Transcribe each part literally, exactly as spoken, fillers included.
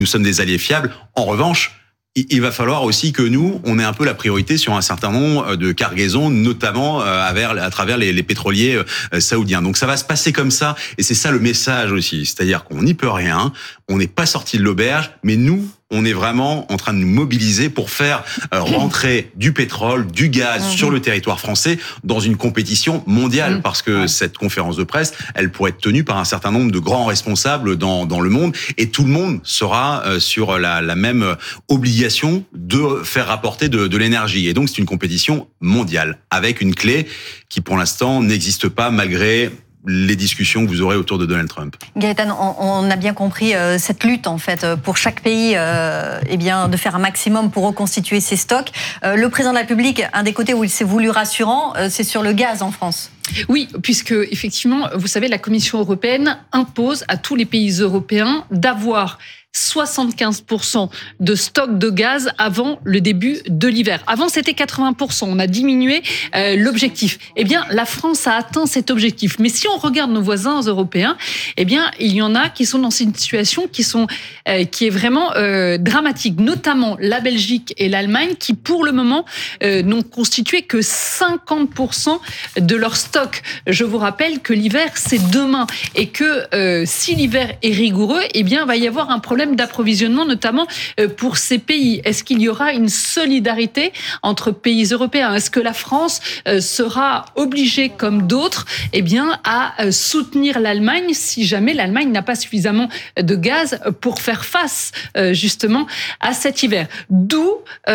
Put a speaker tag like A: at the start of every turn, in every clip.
A: nous sommes des alliés fiables. En revanche, il va falloir aussi que nous, on ait un peu la priorité sur un certain nombre de cargaisons, notamment à, vers, à travers les, les pétroliers saoudiens. Donc ça va se passer comme ça, et c'est ça le message aussi. C'est-à-dire qu'on n'y peut rien, on n'est pas sorti de l'auberge, mais nous, on est vraiment en train de nous mobiliser pour faire rentrer du pétrole, du gaz mmh. sur le territoire français dans une compétition mondiale. Mmh. Parce que ouais. cette conférence de presse, elle pourrait être tenue par un certain nombre de grands responsables dans, dans le monde, et tout le monde sera sur la, la même obligation de faire rapporter de, de l'énergie. Et donc c'est une compétition mondiale, avec une clé qui pour l'instant n'existe pas malgré les discussions que vous aurez autour de Donald Trump.
B: Gaëtan, on, on a bien compris euh, cette lutte en fait pour chaque pays, euh, eh bien de faire un maximum pour reconstituer ses stocks. Euh, le président de la République, un des côtés où il s'est voulu rassurant, euh, c'est sur le gaz en France.
C: Oui, puisque effectivement, vous savez, la Commission européenne impose à tous les pays européens d'avoir soixante-quinze pour cent de stock de gaz avant le début de l'hiver. Avant, c'était quatre-vingts pour cent. On a diminué euh, l'objectif. Eh bien, la France a atteint cet objectif. Mais si on regarde nos voisins européens, eh bien, il y en a qui sont dans une situation qui sont euh, qui est vraiment euh, dramatique. Notamment la Belgique et l'Allemagne, qui pour le moment euh, n'ont constitué que cinquante pour cent de leur stock. Je vous rappelle que l'hiver, c'est demain, et que euh, si l'hiver est rigoureux, eh bien, il va y avoir un problème d'approvisionnement, notamment pour ces pays. Est-ce qu'il y aura une solidarité entre pays européens? Est-ce que la France sera obligée, comme d'autres, eh bien, à soutenir l'Allemagne si jamais l'Allemagne n'a pas suffisamment de gaz pour faire face, justement, à cet hiver? D'où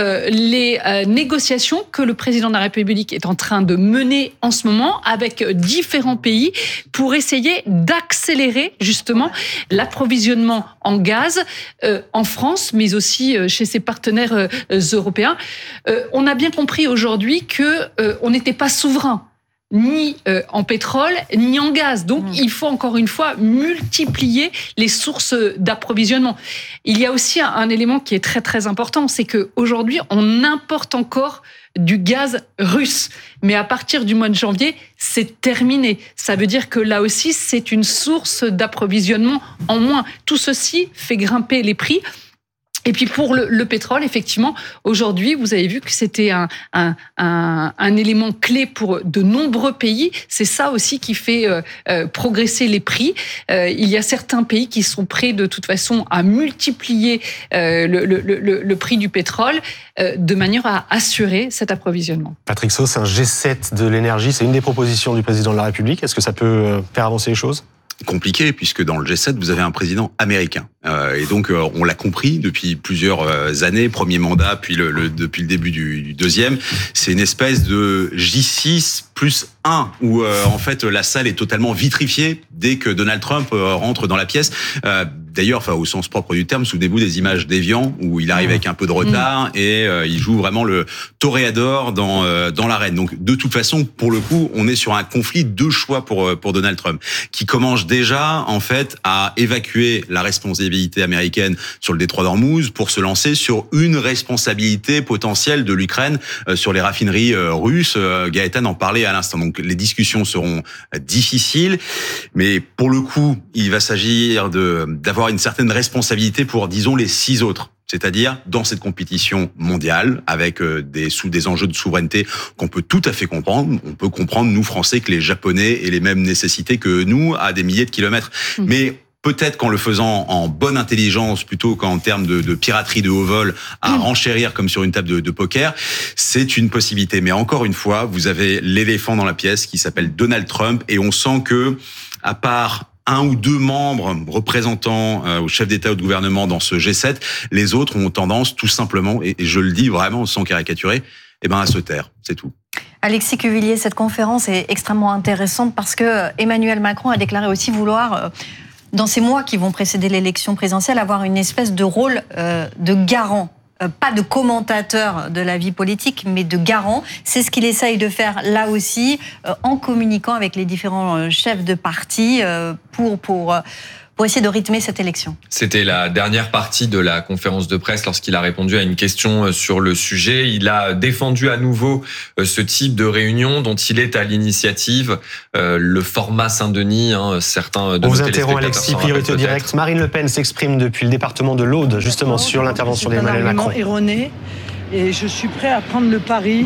C: les négociations que le président de la République est en train de mener en ce moment avec différents pays pour essayer d'accélérer, justement, l'approvisionnement en gaz Euh, en France, mais aussi euh, chez ses partenaires euh, européens. Euh, on a bien compris aujourd'hui que euh, on n'était pas souverain, ni euh, en pétrole, ni en gaz. Donc, mmh. il faut encore une fois multiplier les sources d'approvisionnement. Il y a aussi un, un élément qui est très très important, c'est qu'aujourd'hui, on importe encore du gaz russe. Mais à partir du mois de janvier, c'est terminé. Ça veut dire que là aussi, c'est une source d'approvisionnement en moins. Tout ceci fait grimper les prix. Et puis pour le, le pétrole, effectivement, aujourd'hui, vous avez vu que c'était un, un, un, un élément clé pour de nombreux pays. C'est ça aussi qui fait euh, euh, progresser les prix. Euh, il y a certains pays qui sont prêts de toute façon à multiplier euh, le, le, le, le prix du pétrole euh, de manière à assurer cet approvisionnement.
D: Patrick Sauce, un G sept de l'énergie, c'est une des propositions du président de la République. Est-ce que ça peut faire avancer les choses ?
A: Compliqué, puisque dans le G sept, vous avez un président américain. Euh, et donc, euh, on l'a compris depuis plusieurs euh, années, premier mandat, puis le, le, depuis le début du, du deuxième. C'est une espèce de J six plus un, où euh, en fait la salle est totalement vitrifiée dès que Donald Trump euh, rentre dans la pièce. Euh, D'ailleurs, enfin, au sens propre du terme, souvenez-vous des images d'Évian où il arrive avec un peu de retard mmh. et euh, il joue vraiment le toréador dans euh, dans l'arène. Donc, de toute façon, pour le coup, on est sur un conflit de choix pour pour Donald Trump, qui commence déjà en fait à évacuer la responsabilité américaine sur le détroit d'Ormuz pour se lancer sur une responsabilité potentielle de l'Ukraine euh, sur les raffineries euh, russes. Euh, Gaëtan en parlait à l'instant. Donc, les discussions seront difficiles, mais pour le coup, il va s'agir de d'avoir une certaine responsabilité pour, disons, les six autres. C'est-à-dire dans cette compétition mondiale, avec des sous des enjeux de souveraineté qu'on peut tout à fait comprendre. On peut comprendre, nous, Français, que les Japonais aient les mêmes nécessités que nous à des milliers de kilomètres. Mmh. Mais peut-être qu'en le faisant en bonne intelligence, plutôt qu'en termes de, de piraterie de haut vol, à mmh. renchérir comme sur une table de, de poker, c'est une possibilité. Mais encore une fois, vous avez l'éléphant dans la pièce qui s'appelle Donald Trump, et on sent que, à part un ou deux membres représentants euh, au chef d'État ou de gouvernement dans ce G sept, les autres ont tendance tout simplement, et, et je le dis vraiment sans caricaturer, eh ben à se taire, c'est tout.
B: Alexis Cuvillier, cette conférence est extrêmement intéressante parce que Emmanuel Macron a déclaré aussi vouloir, euh, dans ces mois qui vont précéder l'élection présidentielle, avoir une espèce de rôle euh, de garant. Euh, pas de commentateur de la vie politique, mais de garant. C'est ce qu'il essaye de faire là aussi, euh, en communiquant avec les différents euh, chefs de parti euh, pour, pour, euh, pour essayer de rythmer cette élection.
E: C'était la dernière partie de la conférence de presse lorsqu'il a répondu à une question sur le sujet. Il a défendu à nouveau ce type de réunion dont il est à l'initiative, euh, le format Saint-Denis. Hein, certains de
D: On
E: nos
D: vous interrompt, Alexis, priorité directe. Marine Le Pen s'exprime depuis le département de l'Aude, justement, sur l'intervention d'Emmanuel Macron.
F: C'est un argument erroné et je suis prêt à prendre le pari.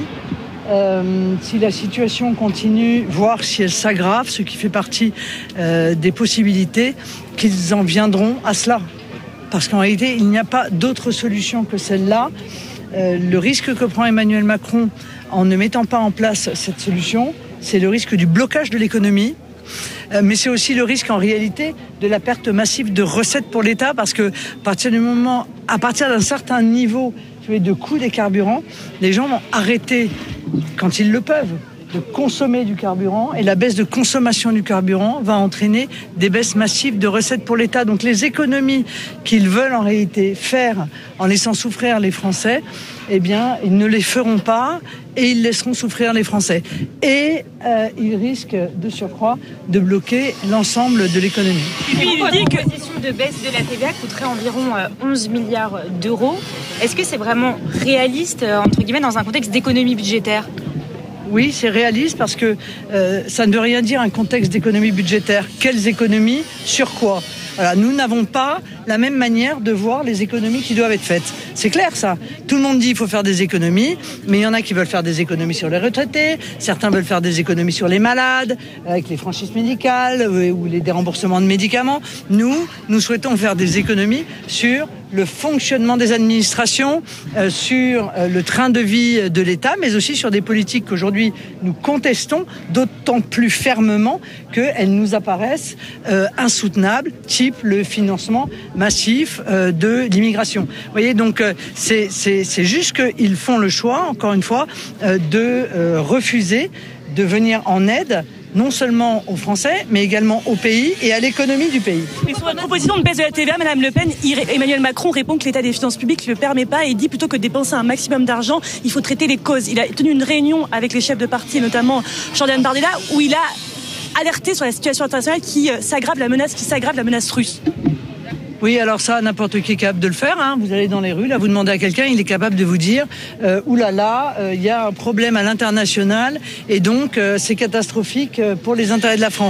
F: Euh, si la situation continue, voire si elle s'aggrave, ce qui fait partie euh, des possibilités, qu'ils en viendront à cela. Parce qu'en réalité, il n'y a pas d'autre solution que celle-là. Euh, le risque que prend Emmanuel Macron en ne mettant pas en place cette solution, c'est le risque du blocage de l'économie. Euh, mais c'est aussi le risque en réalité de la perte massive de recettes pour l'État, parce que à partir du moment, à partir d'un certain niveau de coût des carburants, les gens vont arrêter, quand ils le peuvent, de consommer du carburant, et la baisse de consommation du carburant va entraîner des baisses massives de recettes pour l'État. Donc les économies qu'ils veulent en réalité faire en laissant souffrir les Français, eh bien, ils ne les feront pas et ils laisseront souffrir les Français. Et euh, ils risquent de surcroît de bloquer l'ensemble de l'économie.
G: Et puis il dit que la proposition de baisse de la T V A coûterait environ onze milliards d'euros. Est-ce que c'est vraiment réaliste, entre guillemets, dans un contexte d'économie budgétaire ?
F: Oui, c'est réaliste parce que euh, ça ne veut rien dire un contexte d'économie budgétaire. Quelles économies ? Sur quoi ? Voilà, nous n'avons pas la même manière de voir les économies qui doivent être faites. C'est clair ça. Tout le monde dit qu'il faut faire des économies, mais il y en a qui veulent faire des économies sur les retraités, certains veulent faire des économies sur les malades, avec les franchises médicales ou les déremboursements de médicaments. Nous, nous souhaitons faire des économies sur le fonctionnement des administrations, euh, sur euh, le train de vie de l'État, mais aussi sur des politiques qu'aujourd'hui nous contestons, d'autant plus fermement qu'elles nous apparaissent euh, insoutenables, type le financement massif euh, de l'immigration. Vous voyez, donc euh, c'est, c'est, c'est juste qu'ils font le choix, encore une fois, euh, de euh, refuser de venir en aide non seulement aux Français, mais également au pays et à l'économie du pays.
G: Mais sur votre proposition de baisse de la T V A, Madame Le Pen, Emmanuel Macron répond que l'état des finances publiques ne le permet pas et dit plutôt que de dépenser un maximum d'argent, il faut traiter les causes. Il a tenu une réunion avec les chefs de parti, et notamment Jordan Bardella, où il a alerté sur la situation internationale qui s'aggrave, la menace qui s'aggrave, la menace russe.
F: Oui, alors ça, n'importe qui est capable de le faire. Hein. Vous allez dans les rues, là, vous demandez à quelqu'un, il est capable de vous dire euh, « Oulala, il euh, y a un problème à l'international et donc euh, c'est catastrophique pour les intérêts de la France. »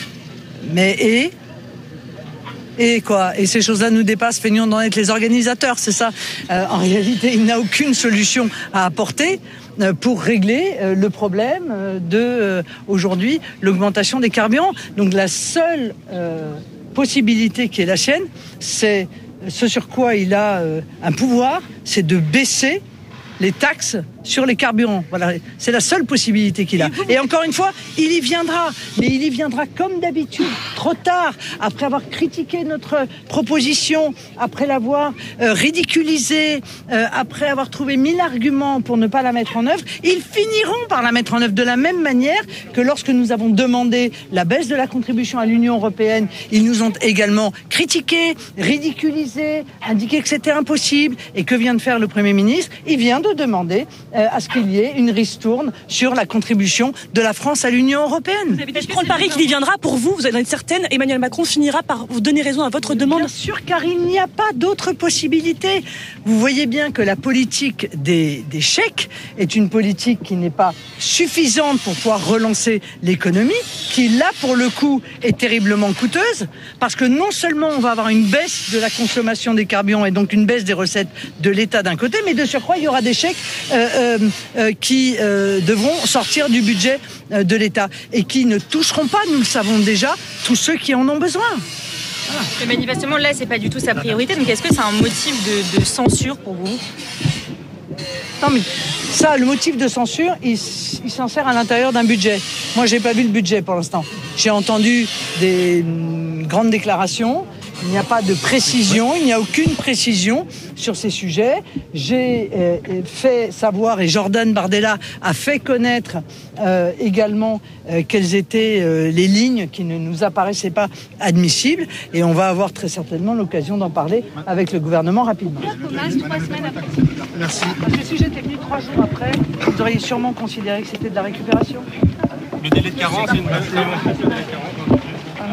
F: Mais et Et quoi ? Et ces choses-là nous dépassent, feignons d'en être les organisateurs, c'est ça. Euh, en réalité, il n'a aucune solution à apporter euh, pour régler euh, le problème euh, de, euh, aujourd'hui, l'augmentation des carburants. Donc la seule euh, possibilité qui est la sienne, c'est ce sur quoi il a euh, un pouvoir, c'est de baisser les taxes sur les carburants. Voilà, c'est la seule possibilité qu'il a. Et encore une fois, il y viendra. Mais il y viendra comme d'habitude, trop tard, après avoir critiqué notre proposition, après l'avoir euh, ridiculisée, euh, après avoir trouvé mille arguments pour ne pas la mettre en œuvre. Ils finiront par la mettre en œuvre de la même manière que lorsque nous avons demandé la baisse de la contribution à l'Union européenne, ils nous ont également critiqué, ridiculisé, indiqué que c'était impossible. Et que vient de faire le Premier ministre ? Il vient de demander euh, à ce qu'il y ait une ristourne sur la contribution de la France à l'Union européenne.
G: Je prends le pari qu'il y viendra. Pour vous, vous en êtes certaine, Emmanuel Macron finira par vous donner raison à votre demande.
F: Bien sûr, car il n'y a pas d'autre possibilité. Vous voyez bien que la politique des, des chèques est une politique qui n'est pas suffisante pour pouvoir relancer l'économie, qui là, pour le coup, est terriblement coûteuse, parce que non seulement on va avoir une baisse de la consommation des carburants et donc une baisse des recettes de l'État d'un côté, mais de surcroît, il y aura des chèques euh, euh, euh, qui euh, devront sortir du budget euh, de l'État et qui ne toucheront pas, nous le savons déjà, tous ceux qui en ont besoin.
G: Voilà. Mais manifestement, là, c'est pas du tout sa priorité. Donc, est-ce que c'est un motif de, de censure pour vous ?
F: Non, mais ça, le motif de censure, il, il s'en sert à l'intérieur d'un budget. Moi, j'ai pas vu le budget pour l'instant. J'ai entendu des mm, grandes déclarations. Il n'y a pas de précision, il n'y a aucune précision sur ces sujets. J'ai euh, fait savoir, et Jordan Bardella a fait connaître euh, également euh, quelles étaient euh, les lignes qui ne nous apparaissaient pas admissibles. Et on va avoir très certainement l'occasion d'en parler avec le gouvernement rapidement.
H: Merci.
F: Parce que si j'étais venu trois jours après, vous auriez sûrement considéré que c'était de la récupération.
H: Le délai de carence, c'est une base.
F: Ah,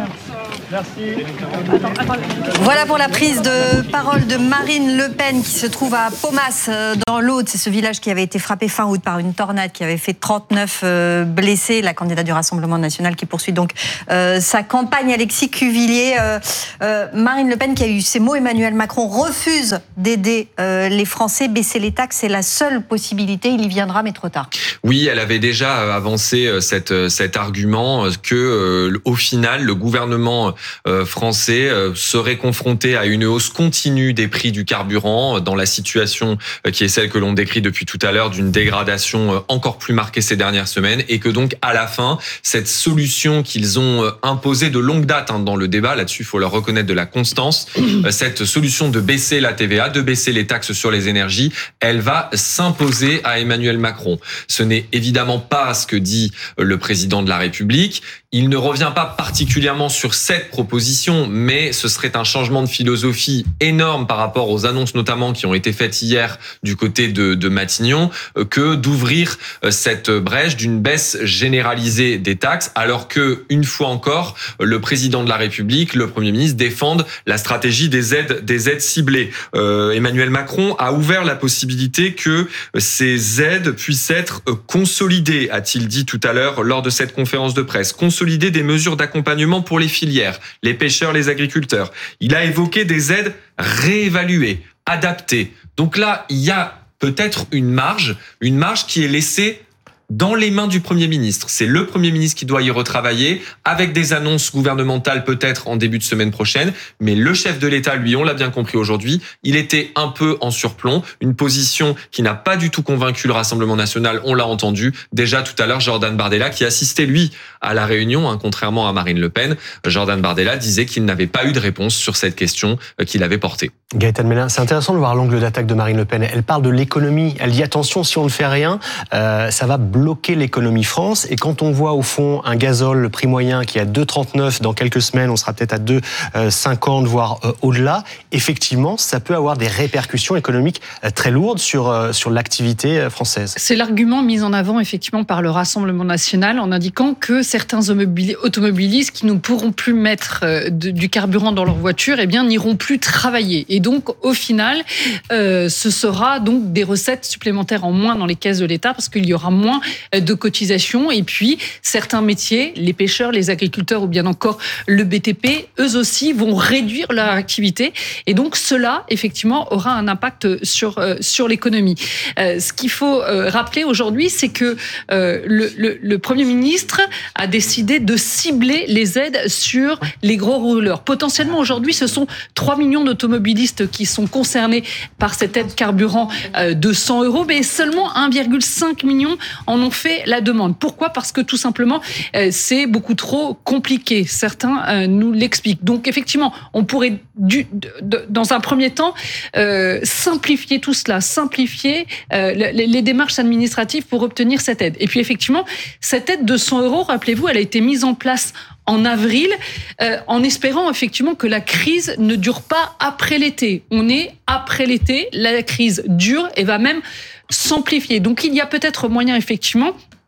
B: Voilà pour la prise de parole de Marine Le Pen qui se trouve à Paumas dans l'Aude. C'est ce village qui avait été frappé fin août par une tornade qui avait fait trente-neuf blessés. La candidate du Rassemblement national qui poursuit donc euh, sa campagne. Alexis Cuvillier, euh, euh, Marine Le Pen qui a eu ces mots, Emmanuel Macron refuse d'aider euh, les Français. Baisser les taxes, c'est la seule possibilité. Il y viendra, mais trop tard.
E: Oui, elle avait déjà avancé cette, cet argument que, euh, au final, le gouvernement euh, français euh, serait confronté à une hausse continue des prix du carburant dans la situation euh, qui est celle que l'on décrit depuis tout à l'heure d'une dégradation euh, encore plus marquée ces dernières semaines et que donc, à la fin, cette solution qu'ils ont imposée de longue date hein, dans le débat, là-dessus, il faut leur reconnaître de la constance, euh, cette solution de baisser la T V A, de baisser les taxes sur les énergies, elle va s'imposer à Emmanuel Macron. Ce n'est évidemment pas ce que dit le président de la République. Il ne revient pas particulièrement sur cette proposition, mais ce serait un changement de philosophie énorme par rapport aux annonces notamment qui ont été faites hier du côté de, de Matignon, que d'ouvrir cette brèche d'une baisse généralisée des taxes, alors que, une fois encore, le président de la République, le Premier ministre, défendent la stratégie des aides, des aides ciblées. Euh, Emmanuel Macron a ouvert la possibilité que ces aides puissent être consolidées, a-t-il dit tout à l'heure lors de cette conférence de presse. Consolider des mesures d'accompagnement pour les filières, les pêcheurs, les agriculteurs. Il a évoqué des aides réévaluées, adaptées. Donc là, il y a peut-être une marge, une marge qui est laissée dans les mains du Premier ministre. C'est le Premier ministre qui doit y retravailler, avec des annonces gouvernementales peut-être en début de semaine prochaine, mais le chef de l'État, lui, on l'a bien compris aujourd'hui, il était un peu en surplomb, une position qui n'a pas du tout convaincu le Rassemblement national, on l'a entendu. Déjà tout à l'heure, Jordan Bardella, qui assistait, lui, à la réunion, hein, contrairement à Marine Le Pen, Jordan Bardella disait qu'il n'avait pas eu de réponse sur cette question qu'il avait portée.
D: Gaëtan Mélin, c'est intéressant de voir l'angle d'attaque de Marine Le Pen. Elle parle de l'économie, elle dit attention, si on ne fait rien, euh, ça va bloquer l'économie France. Et quand on voit au fond un gazole, le prix moyen qui est à deux virgule trente-neuf, dans quelques semaines on sera peut-être à deux virgule cinquante, voire euh, au-delà, effectivement ça peut avoir des répercussions économiques euh, très lourdes sur, euh, sur l'activité française.
C: C'est l'argument mis en avant effectivement par le Rassemblement national en indiquant que certains automobilistes qui ne pourront plus mettre euh, de, du carburant dans leur voiture eh bien, n'iront plus travailler. Et donc au final, euh, ce sera donc des recettes supplémentaires en moins dans les caisses de l'État parce qu'il y aura moins de cotisations. Et puis, certains métiers, les pêcheurs, les agriculteurs ou bien encore le B T P, eux aussi vont réduire leur activité. Et donc, cela, effectivement, aura un impact sur, euh, sur l'économie. Euh, ce qu'il faut euh, rappeler aujourd'hui, c'est que euh, le, le, le Premier ministre a décidé de cibler les aides sur les gros rouleurs. Potentiellement, aujourd'hui, ce sont trois millions d'automobilistes qui sont concernés par cette aide carburant euh, de cent euros, mais seulement un virgule cinq million en ont fait la demande. Pourquoi ? Parce que tout simplement, euh, c'est beaucoup trop compliqué. Certains euh, nous l'expliquent. Donc effectivement, on pourrait, du, de, dans un premier temps, euh, simplifier tout cela, simplifier euh, les, les démarches administratives pour obtenir cette aide. Et puis effectivement, cette aide de cent euros, rappelez-vous, elle a été mise en place en avril, euh, en espérant effectivement que la crise ne dure pas après l'été. On est après l'été, la crise dure et va même s'amplifier. Donc il y a peut-être moyen effectivement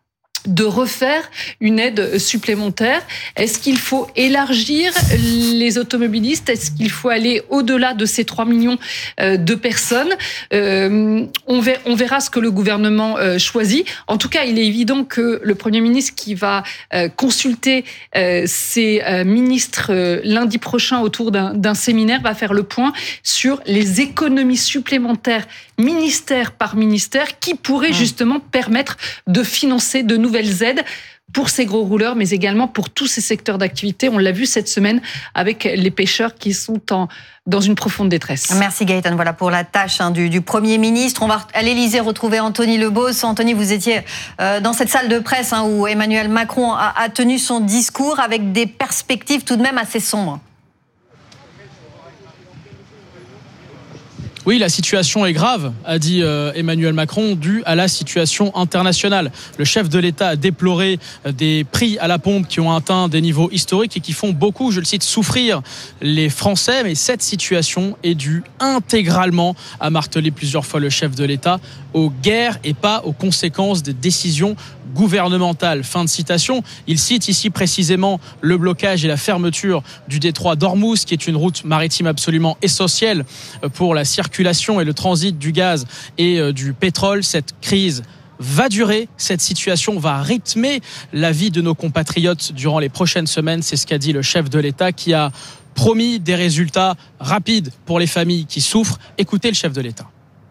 C: de refaire une aide supplémentaire. Est-ce qu'il faut élargir les automobilistes ? Est-ce qu'il faut aller au-delà de ces trois millions de personnes ? euh, on, verra, on verra ce que le gouvernement euh, choisit. En tout cas, il est évident que le Premier ministre qui va euh, consulter euh, ses euh, ministres euh, lundi prochain autour d'un, d'un séminaire va faire le point sur les économies supplémentaires ministère par ministère qui pourraient justement permettre de financer de nouvelles aides pour ces gros rouleurs, mais également pour tous ces secteurs d'activité. On l'a vu cette semaine avec les pêcheurs qui sont en, dans une profonde détresse.
B: Merci Gaëtan. Voilà pour la tâche hein, du, du Premier ministre. On va à l'Élysée retrouver Anthony Lebos. Anthony, vous étiez euh, dans cette salle de presse hein, où Emmanuel Macron a, a tenu son discours avec des perspectives tout de même assez sombres.
I: Oui, la situation est grave, a dit Emmanuel Macron, due à la situation internationale. Le chef de l'État a déploré des prix à la pompe qui ont atteint des niveaux historiques et qui font beaucoup, je le cite, souffrir les Français. Mais cette situation est due intégralement, a martelé plusieurs fois le chef de l'État, aux guerres et pas aux conséquences des décisions gouvernementale. Fin de citation. Il cite ici précisément le blocage et la fermeture du détroit d'Ormuz, qui est une route maritime absolument essentielle pour la circulation et le transit du gaz et du pétrole. Cette crise va durer, cette situation va rythmer la vie de nos compatriotes durant les prochaines semaines. C'est ce qu'a dit le chef de l'État, qui a promis des résultats rapides pour les familles qui souffrent. Écoutez le chef de l'État.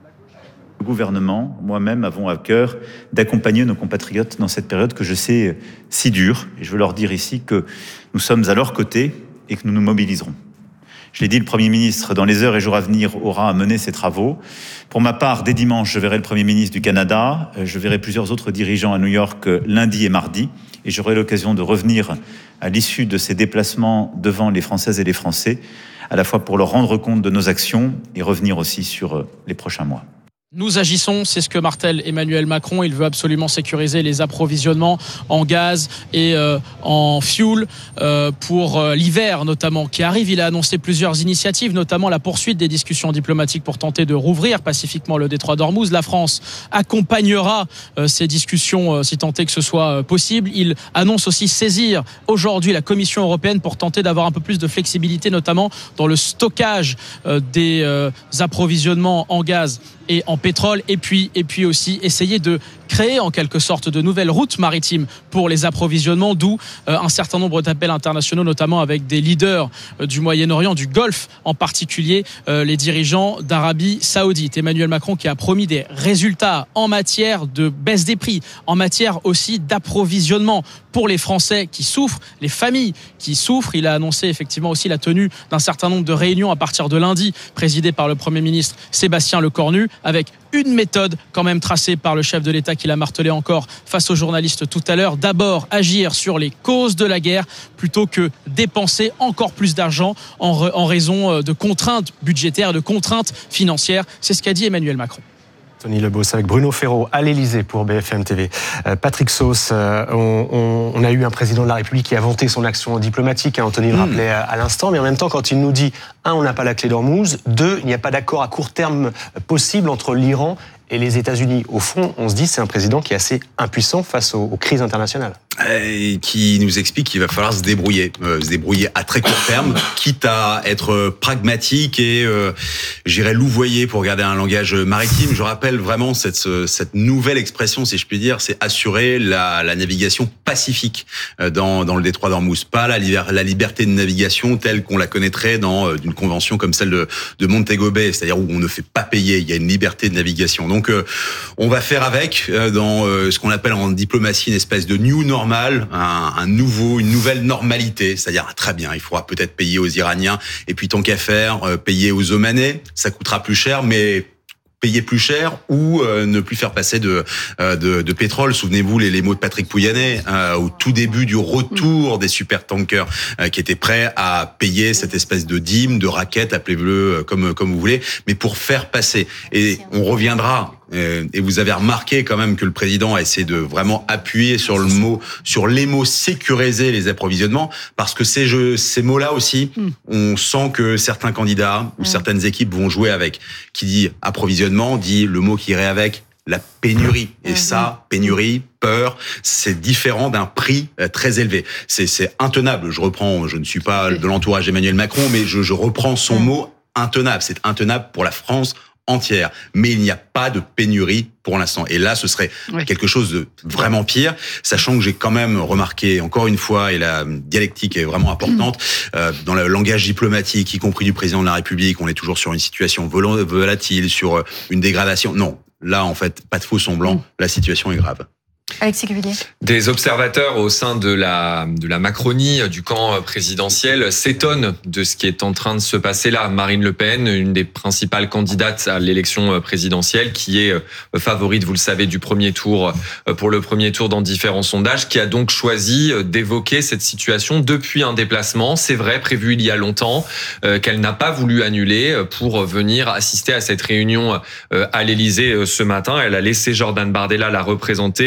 J: Le gouvernement, moi-même, avons à cœur d'accompagner nos compatriotes dans cette période que je sais si dure. Et je veux leur dire ici que nous sommes à leur côté et que nous nous mobiliserons. Je l'ai dit, le Premier ministre, dans les heures et jours à venir, aura à mener ses travaux. Pour ma part, dès dimanche, je verrai le Premier ministre du Canada. Je verrai plusieurs autres dirigeants à New York lundi et mardi. Et j'aurai l'occasion de revenir à l'issue de ces déplacements devant les Françaises et les Français, à la fois pour leur rendre compte de nos actions et revenir aussi sur les prochains mois.
I: Nous agissons, c'est ce que martèle Emmanuel Macron. Il veut absolument sécuriser les approvisionnements en gaz et euh, en fuel euh, pour euh, l'hiver notamment qui arrive. Il a annoncé plusieurs initiatives, notamment la poursuite des discussions diplomatiques pour tenter de rouvrir pacifiquement le détroit d'Ormuz. La France accompagnera euh, ces discussions euh, si tant est que ce soit euh, possible. Il annonce aussi saisir aujourd'hui la Commission européenne pour tenter d'avoir un peu plus de flexibilité, notamment dans le stockage euh, des euh, approvisionnements en gaz et en pétrole, et puis, et puis aussi essayer de créer en quelque sorte de nouvelles routes maritimes pour les approvisionnements, d'où euh, un certain nombre d'appels internationaux, notamment avec des leaders euh, du Moyen-Orient, du Golfe en particulier, euh, les dirigeants d'Arabie Saoudite. Emmanuel Macron qui a promis des résultats en matière de baisse des prix, en matière aussi d'approvisionnement pour les Français qui souffrent, les familles qui souffrent. Il a annoncé effectivement aussi la tenue d'un certain nombre de réunions à partir de lundi, présidées par le Premier ministre Sébastien Lecornu, avec une méthode quand même tracée par le chef de l'État qui l'a martelé encore face aux journalistes tout à l'heure. D'abord, agir sur les causes de la guerre plutôt que dépenser encore plus d'argent en, en raison de contraintes budgétaires, de contraintes financières. C'est ce qu'a dit Emmanuel Macron.
D: Tony Lebos avec Bruno Ferraud à l'Élysée pour B F M T V. Euh, Patrick Sauce, euh, on, on, on a eu un président de la République qui a vanté son action diplomatique, hein, Anthony le rappelait à, à l'instant, mais en même temps, quand il nous dit, un, on n'a pas la clé d'Ormuz, deux, il n'y a pas d'accord à court terme possible entre l'Iran et les États-Unis. Au fond, on se dit c'est un président qui est assez impuissant face aux, aux crises internationales.
A: Et qui nous explique qu'il va falloir se débrouiller, euh, se débrouiller à très court terme, quitte à être pragmatique et, euh, j'irais louvoyer pour garder un langage maritime. Je rappelle vraiment cette cette nouvelle expression, si je puis dire, c'est assurer la, la navigation pacifique dans dans le détroit d'Ormuz, pas la, la liberté de navigation telle qu'on la connaîtrait dans une convention comme celle de, de Montego Bay, c'est-à-dire où on ne fait pas payer, il y a une liberté de navigation. Donc, euh, on va faire avec euh, dans euh, ce qu'on appelle en diplomatie une espèce de new normal. Un, un nouveau, une nouvelle normalité, c'est-à-dire très bien, il faudra peut-être payer aux Iraniens et puis tant qu'à faire, euh, payer aux Omanais, ça coûtera plus cher, mais payer plus cher ou euh, ne plus faire passer de, euh, de, de pétrole. Souvenez-vous les, les mots de Patrick Pouyanné euh, au tout début du retour des supertankers euh, qui étaient prêts à payer cette espèce de dîme, de raquette, appelez-le comme comme vous voulez, mais pour faire passer. Et on reviendra. Et vous avez remarqué quand même que le président a essayé de vraiment appuyer sur le mot, sur les mots sécuriser les approvisionnements, parce que ces jeux, ces mots-là aussi, mm. on sent que certains candidats ou mm. certaines équipes vont jouer avec. Qui dit approvisionnement dit le mot qui irait avec, la pénurie. Et mm. ça, pénurie, peur, c'est différent d'un prix très élevé. C'est, c'est intenable. Je reprends, je ne suis pas de l'entourage d'Emmanuel Macron, mais je, je reprends son mm. mot intenable. C'est intenable pour la France entière, mais il n'y a pas de pénurie pour l'instant. Et là, ce serait oui. quelque chose de vraiment pire, sachant que j'ai quand même remarqué, encore une fois, et la dialectique est vraiment importante, mmh. euh, dans le langage diplomatique, y compris du président de la République, on est toujours sur une situation volatile, sur une dégradation. Non, là, en fait, pas de faux semblants, mmh. la situation est grave.
B: Alexis Cuvillier.
E: Des observateurs au sein de la, de la Macronie, du camp présidentiel, s'étonnent de ce qui est en train de se passer là. Marine Le Pen, une des principales candidates à l'élection présidentielle, qui est favorite, vous le savez, du premier tour, pour le premier tour dans différents sondages, qui a donc choisi d'évoquer cette situation depuis un déplacement, c'est vrai, prévu il y a longtemps, qu'elle n'a pas voulu annuler pour venir assister à cette réunion à l'Élysée ce matin. Elle a laissé Jordan Bardella la représenter.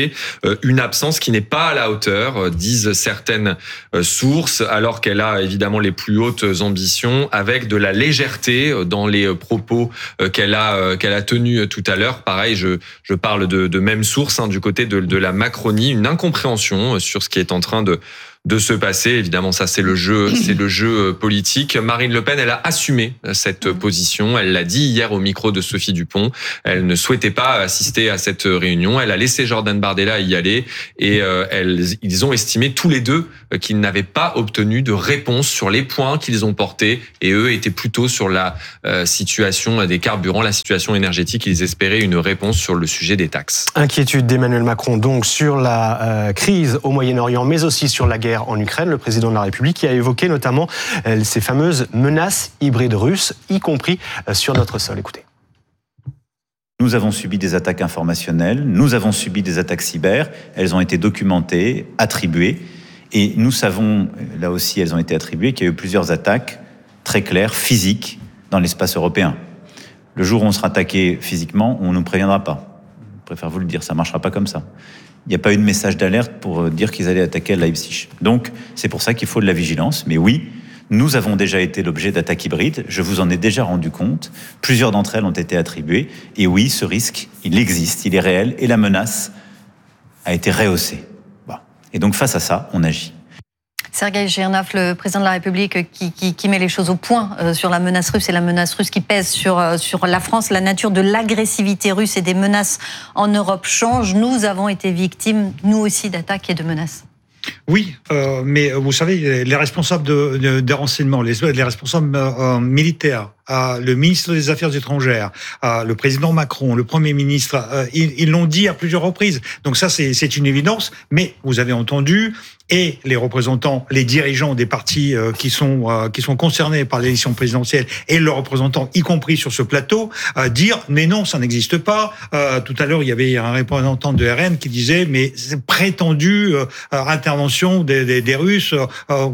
E: une absence qui n'est pas à la hauteur, disent certaines sources, alors qu'elle a évidemment les plus hautes ambitions, avec de la légèreté dans les propos qu'elle a qu'elle a tenus tout à l'heure. Pareil, je je parle de, de même source hein, du côté de, de la Macronie, une incompréhension sur ce qui est en train de de se passer. Évidemment, ça c'est le jeu, c'est le jeu politique. Marine Le Pen, elle a assumé cette position. Elle l'a dit hier au micro de Sophie Dupont. Elle ne souhaitait pas assister à cette réunion. Elle a laissé Jordan Bardella y aller et euh, elles, ils ont estimé tous les deux qu'ils n'avaient pas obtenu de réponse sur les points qu'ils ont portés et eux étaient plutôt sur la euh, situation des carburants, la situation énergétique. Ils espéraient une réponse sur le sujet des taxes.
D: Inquiétude d'Emmanuel Macron donc sur la euh, crise au Moyen-Orient, mais aussi sur la guerre en Ukraine. Le président de la République qui a évoqué notamment euh, ces fameuses menaces hybrides russes, y compris euh, sur notre sol. Écoutez.
J: Nous avons subi des attaques informationnelles, nous avons subi des attaques cyber, elles ont été documentées, attribuées, et nous savons, là aussi elles ont été attribuées, qu'il y a eu plusieurs attaques très claires, physiques, dans l'espace européen. Le jour où on sera attaqué physiquement, on ne nous préviendra pas. Je préfère vous le dire, ça ne marchera pas comme ça. Il n'y a pas eu de message d'alerte pour dire qu'ils allaient attaquer Leipzig. Donc, c'est pour ça qu'il faut de la vigilance. Mais oui, nous avons déjà été l'objet d'attaques hybrides. Je vous en ai déjà rendu compte. Plusieurs d'entre elles ont été attribuées. Et oui, ce risque, il existe, il est réel. Et la menace a été rehaussée. Voilà. Et donc, face à ça, on agit.
B: Sergueï Girnov, le président de la République, qui, qui, qui met les choses au point euh, sur la menace russe et la menace russe qui pèse sur, euh, sur la France. La nature de l'agressivité russe et des menaces en Europe change. Nous avons été victimes, nous aussi, d'attaques et de menaces.
H: Oui, euh, mais vous savez, les responsables de, de, des renseignements, les, les responsables euh, militaires, euh, le ministre des Affaires étrangères, euh, le président Macron, le Premier ministre, euh, ils, ils l'ont dit à plusieurs reprises. Donc ça, c'est, c'est une évidence. Mais vous avez entendu, et les représentants, les dirigeants des partis euh, qui sont euh, qui sont concernés par l'élection présidentielle et leurs représentants, y compris sur ce plateau, euh, dire mais non, ça n'existe pas. Euh, tout à l'heure, il y avait un représentant de R N qui disait mais c'est prétendu euh, intervention des, des, des Russes euh,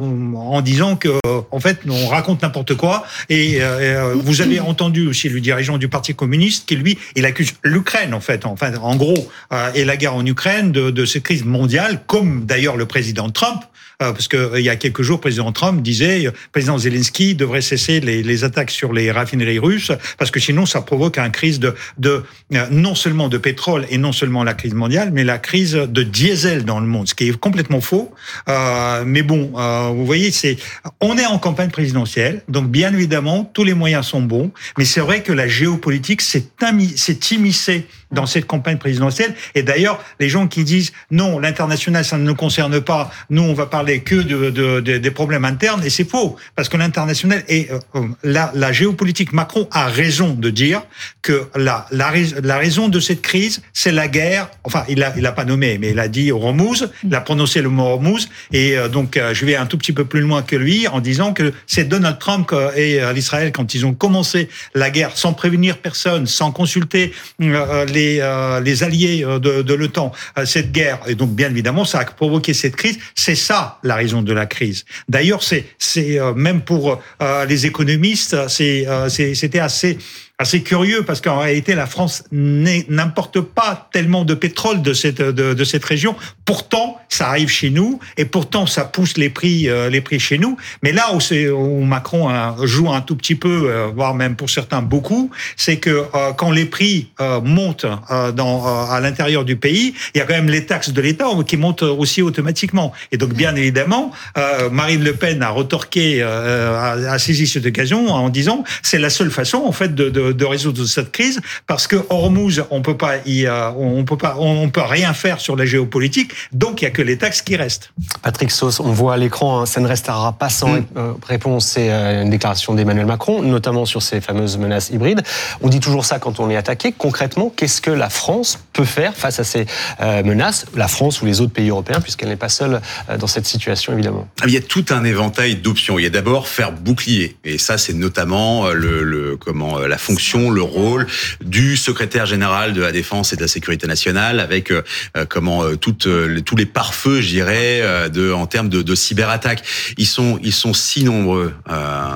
H: en disant que euh, en fait on raconte n'importe quoi. Et euh, vous avez entendu aussi le dirigeant du Parti communiste qui lui il accuse l'Ukraine en fait, enfin en gros euh, et la guerre en Ukraine de, de cette crise mondiale, comme d'ailleurs le président Trump, euh, parce que euh, il y a quelques jours, président Trump disait, euh, président Zelensky devrait cesser les, les attaques sur les raffineries russes, parce que sinon ça provoque une crise de, de euh, non seulement de pétrole et non seulement la crise mondiale, mais la crise de diesel dans le monde, ce qui est complètement faux. Euh, mais bon, euh, vous voyez, c'est, on est en campagne présidentielle, donc bien évidemment tous les moyens sont bons, mais c'est vrai que la géopolitique s'est, imi- s'est immiscée dans cette campagne présidentielle. Et d'ailleurs, les gens qui disent non, l'international, ça ne nous concerne pas, nous, on va parler que de, de, de, des problèmes internes, et c'est faux, parce que l'international et euh, la, la géopolitique, Macron a raison de dire que la, la, la raison de cette crise, c'est la guerre. Enfin, il a, il a pas nommé, mais il a dit Hormuz, il a prononcé le mot Hormuz, et euh, donc euh, je vais un tout petit peu plus loin que lui en disant que c'est Donald Trump et euh, l'Israël quand ils ont commencé la guerre sans prévenir personne, sans consulter euh, les Les, euh, les alliés de, de l'OTAN, euh, cette guerre, et donc bien évidemment ça a provoqué cette crise. C'est ça la raison de la crise. D'ailleurs, c'est, c'est euh, même pour euh, les économistes, c'est, euh, c'est, c'était assez assez curieux parce qu'en réalité la France n'importe pas tellement de pétrole de cette de, de cette région. Pourtant, ça arrive chez nous et pourtant ça pousse les prix euh, les prix chez nous. Mais là où, c'est, où Macron hein, joue un tout petit peu, euh, voire même pour certains beaucoup, c'est que euh, quand les prix euh, montent euh, dans euh, à l'intérieur du pays, il y a quand même les taxes de l'État qui montent aussi automatiquement. Et donc bien évidemment, euh, Marine Le Pen a retorqué, euh, a, a saisi cette occasion en disant c'est la seule façon en fait de, de de résoudre cette crise, parce que Hormuz, on peut pas, y, on peut pas, on peut rien faire sur la géopolitique, donc il y a que les taxes qui restent.
D: Patrick Sauce, on voit à l'écran, hein, ça ne restera pas sans mmh. réponse. C'est une déclaration d'Emmanuel Macron, notamment sur ces fameuses menaces hybrides. On dit toujours ça quand on est attaqué. Concrètement, qu'est-ce que la France peut faire face à ces euh, menaces, la France ou les autres pays européens, puisqu'elle n'est pas seule euh, dans cette situation, évidemment.
A: Il y a tout un éventail d'options. Il y a d'abord faire bouclier, et ça, c'est notamment le, le comment la fonction fonction, le rôle du secrétaire général de la Défense et de la Sécurité nationale, avec euh, comment euh, toutes euh, tous les pare-feux, je dirais, euh, de en termes de, de cyberattaques. Ils sont ils sont si nombreux. Euh,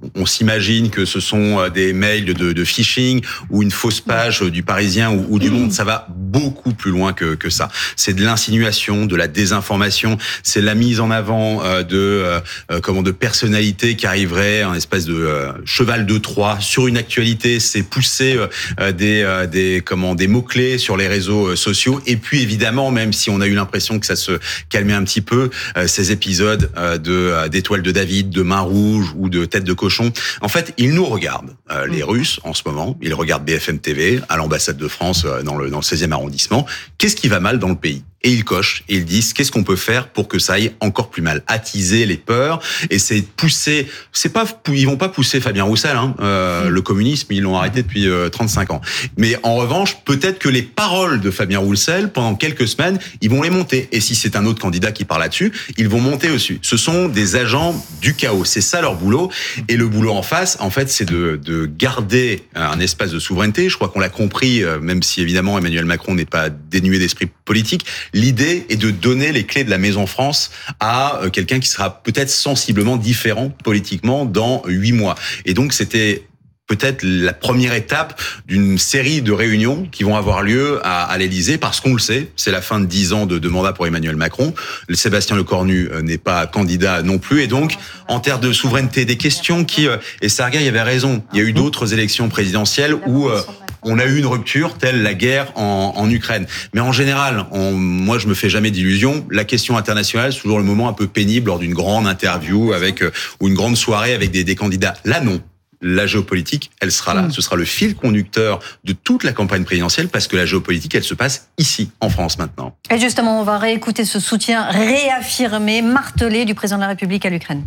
A: on s'imagine que ce sont des mails de, de phishing ou une fausse page du Parisien ou, ou du Monde. Ça va beaucoup plus loin que, que ça. C'est de l'insinuation, de la désinformation. C'est la mise en avant de euh, comment de personnalités qui arriveraient, un espèce de euh, cheval de Troie sur une actualité. C'est pousser euh, des euh, des comment des mots clés sur les réseaux sociaux. Et puis évidemment, même si on a eu l'impression que ça se calmait un petit peu, euh, ces épisodes euh, de euh, d'étoiles de David, de main rouge ou de tête de cochon. En fait, ils nous regardent, euh, les Russes en ce moment. Ils regardent B F M T V à l'ambassade de France euh, dans le dans le seizième arrondissement. Qu'est-ce qui va mal dans le pays? Et ils cochent et ils disent qu'est-ce qu'on peut faire pour que ça aille encore plus mal, attiser les peurs, et c'est pousser. C'est pas, ils vont pas pousser Fabien Roussel, hein, euh, le communisme, ils l'ont arrêté depuis euh, trente-cinq ans. Mais en revanche, peut-être que les paroles de Fabien Roussel pendant quelques semaines, ils vont les monter. Et si c'est un autre candidat qui parle là-dessus, ils vont monter dessus. Ce sont des agents du chaos. C'est ça leur boulot. Et le boulot en face, en fait, c'est de, de garder un espace de souveraineté. Je crois qu'on l'a compris, même si évidemment Emmanuel Macron n'est pas dénué d'esprit politique. L'idée est de donner les clés de la Maison France à quelqu'un qui sera peut-être sensiblement différent politiquement dans huit mois. Et donc, c'était peut-être la première étape d'une série de réunions qui vont avoir lieu à, à l'Élysée, parce qu'on le sait, c'est la fin de dix ans de, de mandat pour Emmanuel Macron. Le Sébastien Lecornu n'est pas candidat non plus. Et donc, en termes de souveraineté, des questions qui... Et Sergueï avait raison, il y a eu d'autres élections présidentielles où... on a eu une rupture telle la guerre en, en Ukraine. Mais en général, on, moi je me fais jamais d'illusions. La question internationale, c'est toujours le moment un peu pénible lors d'une grande interview avec euh, ou une grande soirée avec des, des candidats. Là non. La géopolitique, elle sera là. Ce sera le fil conducteur de toute la campagne présidentielle, parce que la géopolitique, elle se passe ici, en France maintenant.
B: Et justement, on va réécouter ce soutien réaffirmé, martelé du président de la République à l'Ukraine.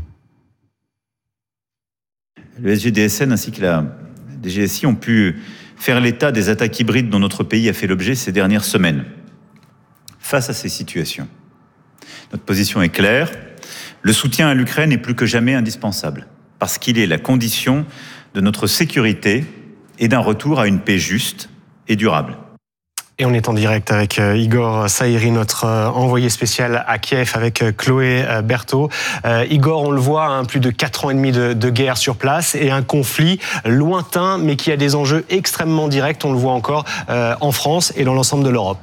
J: Le S G D S N ainsi que la D G S I ont pu faire l'état des attaques hybrides dont notre pays a fait l'objet ces dernières semaines. Face à ces situations, notre position est claire. Le soutien à l'Ukraine est plus que jamais indispensable, parce qu'il est la condition de notre sécurité et d'un retour à une paix juste et durable.
D: Et on est en direct avec Igor Saïri, notre envoyé spécial à Kiev, avec Chloé Berthaud. Euh, Igor, on le voit, hein, plus de quatre ans et demi de, de guerre sur place et un conflit lointain, mais qui a des enjeux extrêmement directs, on le voit encore, euh, en France et dans l'ensemble de l'Europe.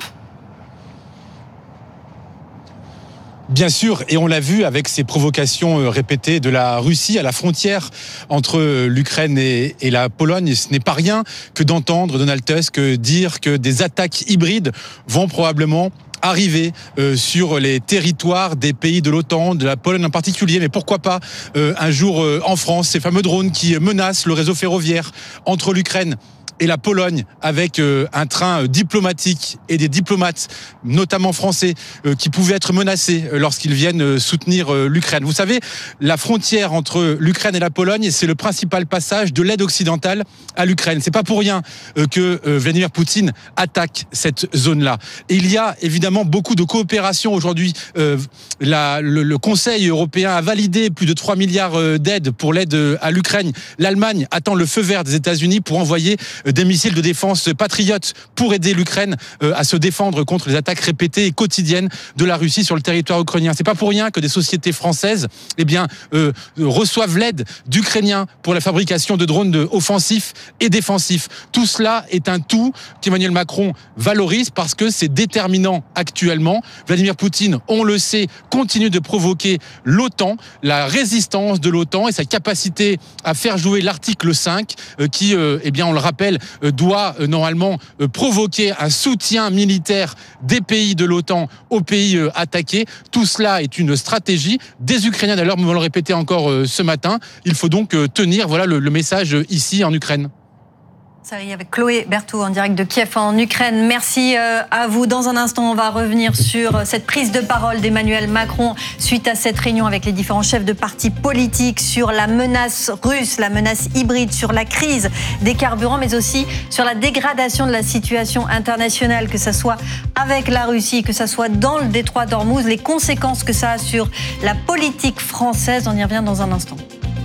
K: Bien sûr, et on l'a vu avec ces provocations répétées de la Russie à la frontière entre l'Ukraine et, et la Pologne. Ce n'est pas rien que d'entendre Donald Tusk dire que des attaques hybrides vont probablement arriver euh, sur les territoires des pays de l'OTAN, de la Pologne en particulier, mais pourquoi pas euh, un jour euh, en France, ces fameux drones qui menacent le réseau ferroviaire entre l'Ukraine et la Pologne, avec euh, un train diplomatique et des diplomates, notamment français, euh, qui pouvaient être menacés euh, lorsqu'ils viennent euh, soutenir euh, l'Ukraine. Vous savez, la frontière entre l'Ukraine et la Pologne, c'est le principal passage de l'aide occidentale à l'Ukraine. C'est pas pour rien euh, que euh, Vladimir Poutine attaque cette zone-là. Et il y a évidemment beaucoup de coopération aujourd'hui. Euh, la, le, le Conseil européen a validé plus de trois milliards euh, d'aides pour l'aide euh, à l'Ukraine. L'Allemagne attend le feu vert des États-Unis pour envoyer des missiles de défense patriotes pour aider l'Ukraine à se défendre contre les attaques répétées et quotidiennes de la Russie sur le territoire ukrainien. C'est pas pour rien que des sociétés françaises, eh bien, euh, reçoivent l'aide d'Ukrainiens pour la fabrication de drones offensifs et défensifs. Tout cela est un tout qu'Emmanuel Macron valorise, parce que c'est déterminant actuellement. Vladimir Poutine, on le sait, continue de provoquer l'OTAN, la résistance de l'OTAN et sa capacité à faire jouer l'article cinq, euh, qui, euh, eh bien, on le rappelle, doit normalement provoquer un soutien militaire des pays de l'OTAN aux pays attaqués. Tout cela est une stratégie des Ukrainiens. D'ailleurs, nous allons le répéter encore ce matin. Il faut donc tenir, voilà, le, le message ici en Ukraine.
B: Avec Chloé Berthaud en direct de Kiev en Ukraine. Merci à vous. Dans un instant, on va revenir sur cette prise de parole d'Emmanuel Macron suite à cette réunion avec les différents chefs de partis politiques sur la menace russe, la menace hybride, sur la crise des carburants, mais aussi sur la dégradation de la situation internationale, que ce soit avec la Russie, que ce soit dans le détroit d'Ormuz, les conséquences que ça a sur la politique française. On y revient dans un instant.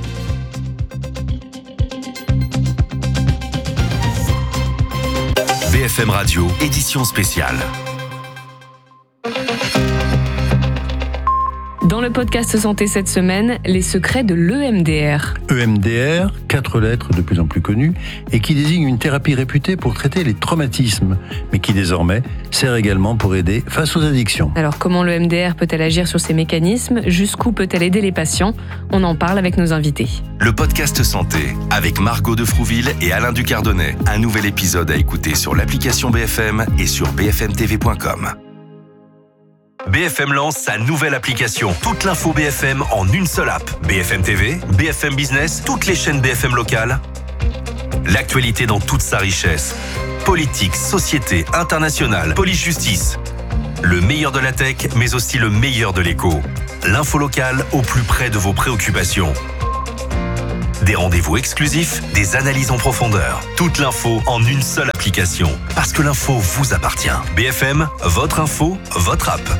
L: B F M Radio, édition spéciale.
M: Dans
L: Dans le podcast Santé cette semaine, les secrets de l'E M D R.
M: E M D R, quatre lettres de plus en plus connues, et qui désigne une thérapie réputée pour traiter les traumatismes, mais qui désormais sert également pour aider face aux addictions.
L: Alors comment l'E M D R peut-elle agir sur ces mécanismes ? Jusqu'où peut-elle aider les patients ? On en parle avec nos invités.
N: Le podcast Santé, avec Margot de Frouville et Alain Ducardonnet. Un nouvel épisode à écouter sur l'application B F M et sur b f m t v point com. B F M lance sa nouvelle application. Toute l'info B F M en une seule app. B F M T V, B F M Business, toutes les chaînes B F M locales. L'actualité dans toute sa richesse. Politique, société, internationale, police-justice. Le meilleur de la tech, mais aussi le meilleur de l'écho. L'info locale au plus près de vos préoccupations. Des rendez-vous exclusifs, des analyses en profondeur. Toute l'info en une seule application. Parce que l'info vous appartient. B F M, votre info, votre app.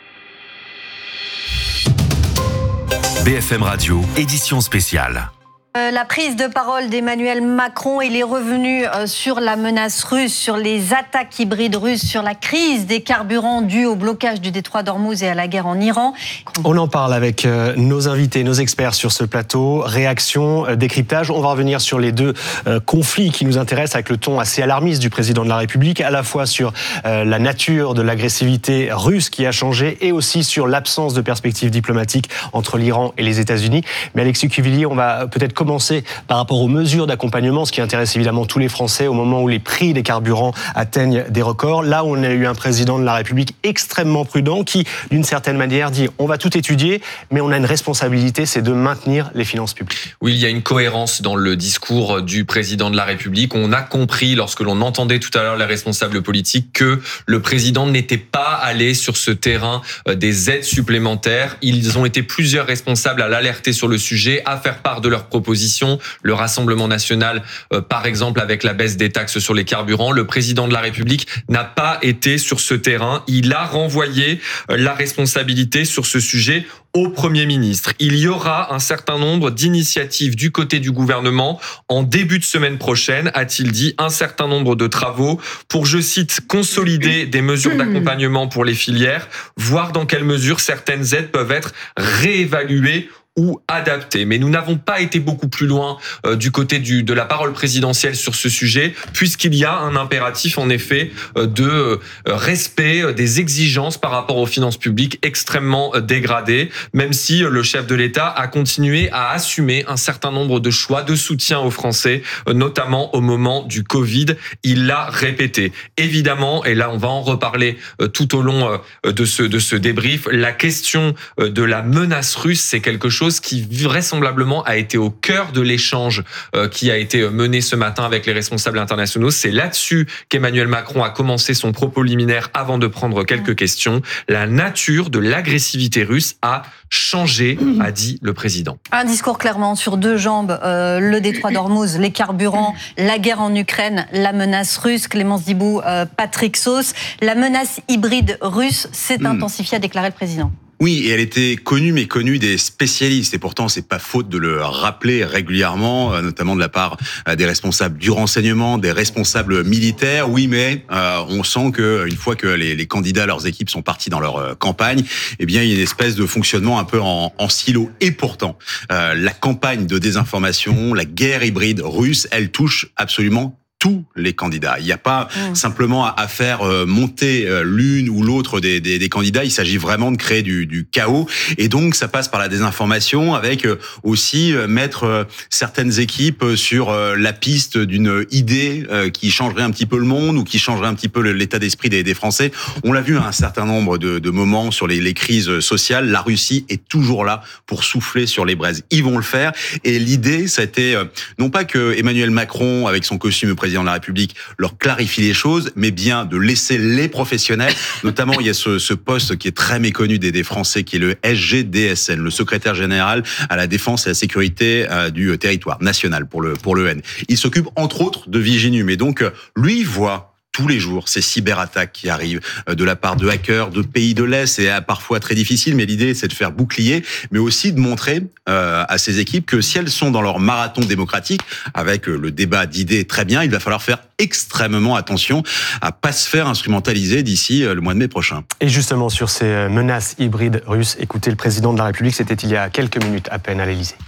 N: B F M Radio, édition spéciale.
B: Euh, la prise de parole d'Emmanuel Macron, il est revenu euh, sur la menace russe, sur les attaques hybrides russes, sur la crise des carburants due au blocage du détroit d'Ormuz et à la guerre en Iran.
D: On en parle avec euh, nos invités, nos experts sur ce plateau. Réaction, euh, décryptage. On va revenir sur les deux euh, conflits qui nous intéressent avec le ton assez alarmiste du président de la République, à la fois sur euh, la nature de l'agressivité russe qui a changé et aussi sur l'absence de perspectives diplomatiques entre l'Iran et les États-Unis. Mais Alexis Cuvillier, on va peut-être commencer par rapport aux mesures d'accompagnement, ce qui intéresse évidemment tous les Français au moment où les prix des carburants atteignent des records. Là où on a eu un président de la République extrêmement prudent qui, d'une certaine manière, dit on va tout étudier, mais on a une responsabilité, c'est de maintenir les finances publiques.
E: Oui, il y a une cohérence dans le discours du président de la République. On a compris, lorsque l'on entendait tout à l'heure les responsables politiques, que le président n'était pas allé sur ce terrain des aides supplémentaires. Ils ont été plusieurs responsables à l'alerter sur le sujet, à faire part de leurs propositions. Le Rassemblement national, euh, par exemple, avec la baisse des taxes sur les carburants. Le président de la République n'a pas été sur ce terrain. Il a renvoyé euh, la responsabilité sur ce sujet au Premier ministre. Il y aura un certain nombre d'initiatives du côté du gouvernement en début de semaine prochaine, a-t-il dit, un certain nombre de travaux pour, je cite, consolider des mesures d'accompagnement pour les filières, voir dans quelle mesure certaines aides peuvent être réévaluées ou adapté. Mais nous n'avons pas été beaucoup plus loin euh, du côté du, de la parole présidentielle sur ce sujet, puisqu'il y a un impératif, en effet, euh, de euh, respect euh, des exigences par rapport aux finances publiques extrêmement euh, dégradées, même si euh, le chef de l'État a continué à assumer un certain nombre de choix de soutien aux Français, euh, notamment au moment du Covid. Il l'a répété. Évidemment, et là on va en reparler euh, tout au long euh, de ce, de ce débrief, la question euh, de la menace russe, c'est quelque chose qui vraisemblablement a été au cœur de l'échange euh, qui a été mené ce matin avec les responsables internationaux. C'est là-dessus qu'Emmanuel Macron a commencé son propos liminaire avant de prendre quelques questions. La nature de l'agressivité russe a changé, a dit le président.
B: Un discours clairement sur deux jambes, euh, le détroit d'Ormuz, les carburants, la guerre en Ukraine, la menace russe. Clémence Dibou, euh, Patrick Sauce. La menace hybride russe s'est mmh. intensifiée, a déclaré le président.
A: Oui, et elle était connue, mais connue des spécialistes. Et pourtant, c'est pas faute de le rappeler régulièrement, notamment de la part des responsables du renseignement, des responsables militaires. Oui, mais euh, on sent que une fois que les, les candidats, leurs équipes sont partis dans leur campagne, eh bien, il y a une espèce de fonctionnement un peu en, en silo. Et pourtant, euh, la campagne de désinformation, la guerre hybride russe, elle touche absolument tous les candidats. Il n'y a pas mmh. simplement à faire monter l'une ou l'autre des, des, des candidats. Il s'agit vraiment de créer du, du chaos. Et donc, ça passe par la désinformation, avec aussi mettre certaines équipes sur la piste d'une idée qui changerait un petit peu le monde ou qui changerait un petit peu l'état d'esprit des, des Français. On l'a vu à un certain nombre de, de moments sur les, les crises sociales. La Russie est toujours là pour souffler sur les braises. Ils vont le faire. Et l'idée, ça a été non pas que Emmanuel Macron, avec son costume président de la République, leur clarifie les choses, mais bien de laisser les professionnels, notamment il y a ce, ce poste qui est très méconnu des, des Français, qui est le S G D S N, le secrétaire général à la défense et à la sécurité euh, du territoire national pour le pour l'E N. Il s'occupe entre autres de Viginum, et donc lui voit tous les jours ces cyberattaques qui arrivent de la part de hackers de pays de l'Est. C'est parfois très difficile, mais l'idée c'est de faire bouclier, mais aussi de montrer euh, à ces équipes que si elles sont dans leur marathon démocratique, avec le débat d'idées très bien, il va falloir faire extrêmement attention à pas se faire instrumentaliser d'ici le mois de mai prochain.
D: Et justement sur ces menaces hybrides russes, écoutez le président de la République, c'était il y a quelques minutes à peine à l'Élysée.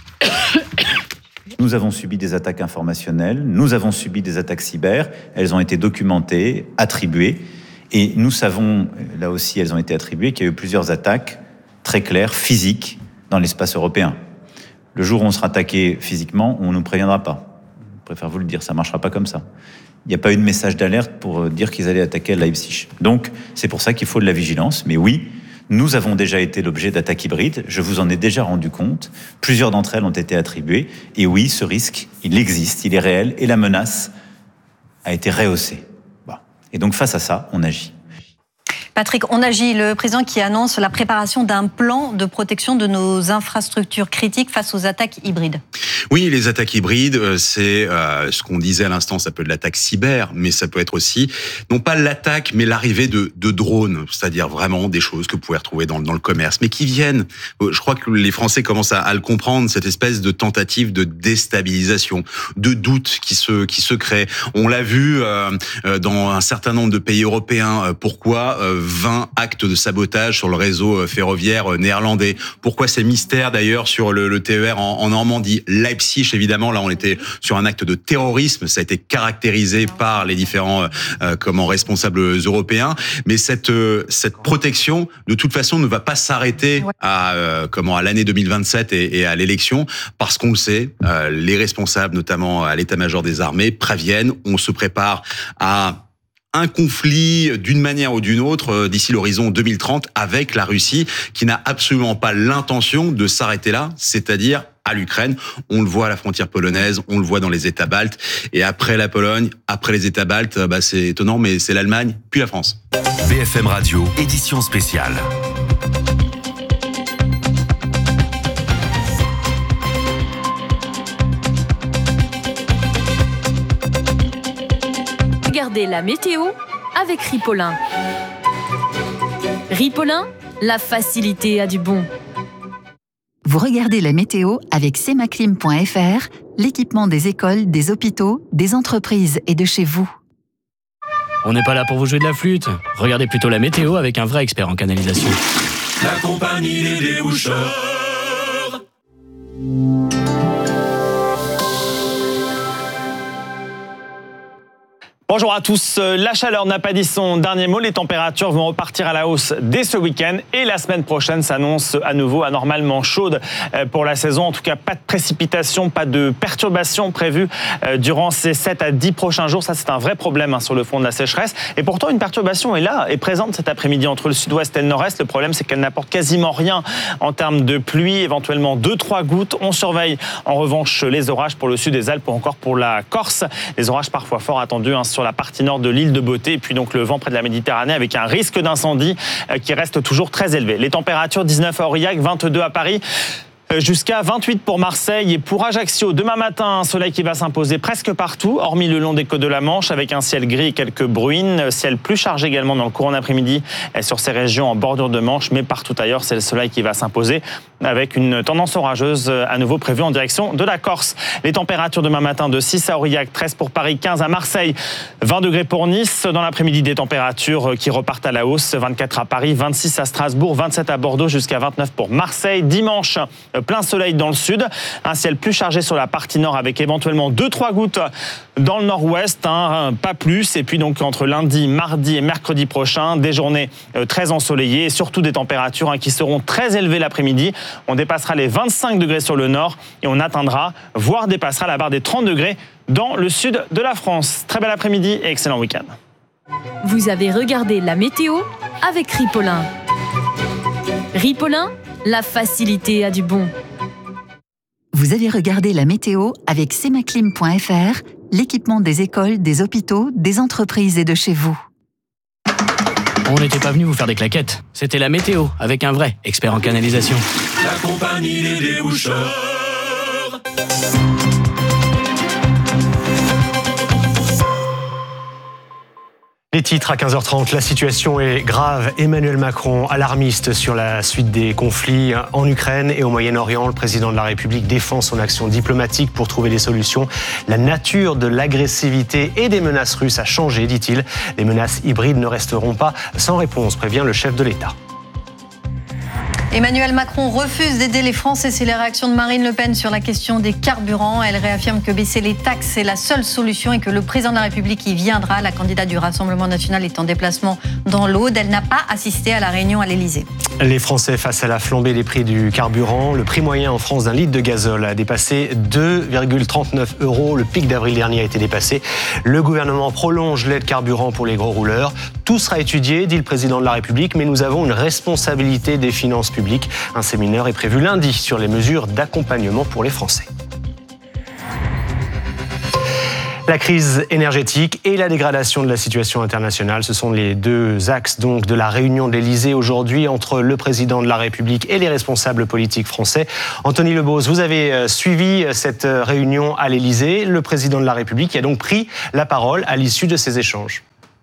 J: Nous avons subi des attaques informationnelles, nous avons subi des attaques cyber, elles ont été documentées, attribuées, et nous savons, là aussi elles ont été attribuées, qu'il y a eu plusieurs attaques très claires, physiques, dans l'espace européen. Le jour où on sera attaqué physiquement, on ne nous préviendra pas. Je préfère vous le dire, ça ne marchera pas comme ça. Il n'y a pas eu de message d'alerte pour dire qu'ils allaient attaquer Leipzig. Donc, c'est pour ça qu'il faut de la vigilance, mais oui, nous avons déjà été l'objet d'attaques hybrides, je vous en ai déjà rendu compte, plusieurs d'entre elles ont été attribuées, et oui, ce risque, il existe, il est réel, et la menace a été rehaussée. Bon. Et donc face à ça, on agit.
B: Patrick, on agit. Le président qui annonce la préparation d'un plan de protection de nos infrastructures critiques face aux attaques hybrides.
A: Oui, les attaques hybrides, c'est euh, ce qu'on disait à l'instant, ça peut être l'attaque cyber, mais ça peut être aussi, non pas l'attaque, mais l'arrivée de, de drones, c'est-à-dire vraiment des choses que vous pouvez retrouver dans, dans le commerce, mais qui viennent, je crois que les Français commencent à, à le comprendre, cette espèce de tentative de déstabilisation, de doute qui se, qui se crée. On l'a vu euh, dans un certain nombre de pays européens. Pourquoi euh, vingt actes de sabotage sur le réseau ferroviaire néerlandais? Pourquoi ces mystères d'ailleurs sur le, le T E R en, en Normandie? Leipzig, évidemment, là on était sur un acte de terrorisme, ça a été caractérisé par les différents euh, comment responsables européens, mais cette euh, cette protection de toute façon ne va pas s'arrêter à euh, comment à l'année deux mille vingt-sept et, et à l'élection, parce qu'on le sait, euh, les responsables, notamment à l'état-major des armées, préviennent, on se prépare à un conflit d'une manière ou d'une autre d'ici l'horizon deux mille trente avec la Russie, qui n'a absolument pas l'intention de s'arrêter là, c'est-à-dire à l'Ukraine. On le voit à la frontière polonaise, on le voit dans les États baltes, et après la Pologne, après les États baltes, bah c'est étonnant, mais c'est l'Allemagne, puis la France.
N: B F M Radio, édition spéciale.
O: Regardez la météo avec Ripolin. Ripolin, la facilité a du bon.
P: Vous regardez la météo avec semaclim point f r, l'équipement des écoles, des hôpitaux, des entreprises et de chez vous.
Q: On n'est pas là pour vous jouer de la flûte. Regardez plutôt la météo avec un vrai expert en canalisation.
R: La compagnie des déboucheurs.
S: Bonjour à tous. La chaleur n'a pas dit son dernier mot. Les températures vont repartir à la hausse dès ce week-end et la semaine prochaine s'annonce à nouveau anormalement chaude pour la saison. En tout cas, pas de précipitations, pas de perturbations prévues durant ces sept à dix prochains jours. Ça, c'est un vrai problème sur le fond de la sécheresse. Et pourtant, une perturbation est là, est présente cet après-midi entre le sud-ouest et le nord-est. Le problème, c'est qu'elle n'apporte quasiment rien en termes de pluie, éventuellement deux trois gouttes. On surveille en revanche les orages pour le sud des Alpes ou encore pour la Corse. Les orages parfois forts attendus hein, sur la partie nord de l'île de Beauté, et puis donc le vent près de la Méditerranée avec un risque d'incendie qui reste toujours très élevé. Les températures, dix-neuf à Aurillac, vingt-deux à Paris, jusqu'à vingt-huit pour Marseille et pour Ajaccio. Demain matin, un soleil qui va s'imposer presque partout, hormis le long des côtes de la Manche, avec un ciel gris et quelques bruines. Ciel plus chargé également dans le courant d'après-midi sur ces régions en bordure de Manche, mais partout ailleurs, c'est le soleil qui va s'imposer, avec une tendance orageuse à nouveau prévue en direction de la Corse. Les températures demain matin de six à Aurillac, treize pour Paris, quinze à Marseille, vingt degrés pour Nice. Dans l'après-midi, des températures qui repartent à la hausse, vingt-quatre à Paris, vingt-six à Strasbourg, vingt-sept à Bordeaux, jusqu'à vingt-neuf pour Marseille. Dimanche, plein soleil dans le sud, un ciel plus chargé sur la partie nord avec éventuellement deux trois gouttes dans le nord-ouest, hein, pas plus. Et puis donc entre lundi, mardi et mercredi prochain, des journées très ensoleillées et surtout des températures hein, qui seront très élevées l'après-midi. On dépassera les vingt-cinq degrés sur le nord et on atteindra, voire dépassera la barre des trente degrés dans le sud de la France. Très bel après-midi et excellent week-end.
O: Vous avez regardé la météo avec Ripolin. Ripolin, la facilité a du bon.
P: Vous avez regardé la météo avec semaclim point f r, l'équipement des écoles, des hôpitaux, des entreprises et de chez vous.
Q: On n'était pas venu vous faire des claquettes. C'était la météo avec un vrai expert en canalisation.
R: La compagnie des déboucheurs.
D: Les titres à quinze heures trente, la situation est grave. Emmanuel Macron, alarmiste sur la suite des conflits en Ukraine et au Moyen-Orient. Le président de la République défend son action diplomatique pour trouver des solutions. La nature de l'agressivité et des menaces russes a changé, dit-il. Les menaces hybrides ne resteront pas sans réponse, prévient le chef de l'État.
B: Emmanuel Macron refuse d'aider les Français. C'est les réactions de Marine Le Pen sur la question des carburants. Elle réaffirme que baisser les taxes, c'est la seule solution et que le président de la République y viendra. La candidate du Rassemblement national est en déplacement dans l'Aude. Elle n'a pas assisté à la réunion à l'Élysée.
D: Les Français face à la flambée des prix du carburant. Le prix moyen en France d'un litre de gazole a dépassé deux virgule trente-neuf euros. Le pic d'avril dernier a été dépassé. Le gouvernement prolonge l'aide carburant pour les gros rouleurs. Tout sera étudié, dit le président de la République, mais nous avons une responsabilité des finances publiques. Un séminaire est prévu lundi sur les mesures d'accompagnement pour les Français. La crise énergétique et la dégradation de la situation internationale, ce sont les deux axes donc de la réunion de l'Élysée aujourd'hui entre le président de la République et les responsables politiques français. Anthony Lebos, vous avez suivi cette réunion à l'Élysée. Le président de la République a donc pris la parole à l'issue de ces échanges.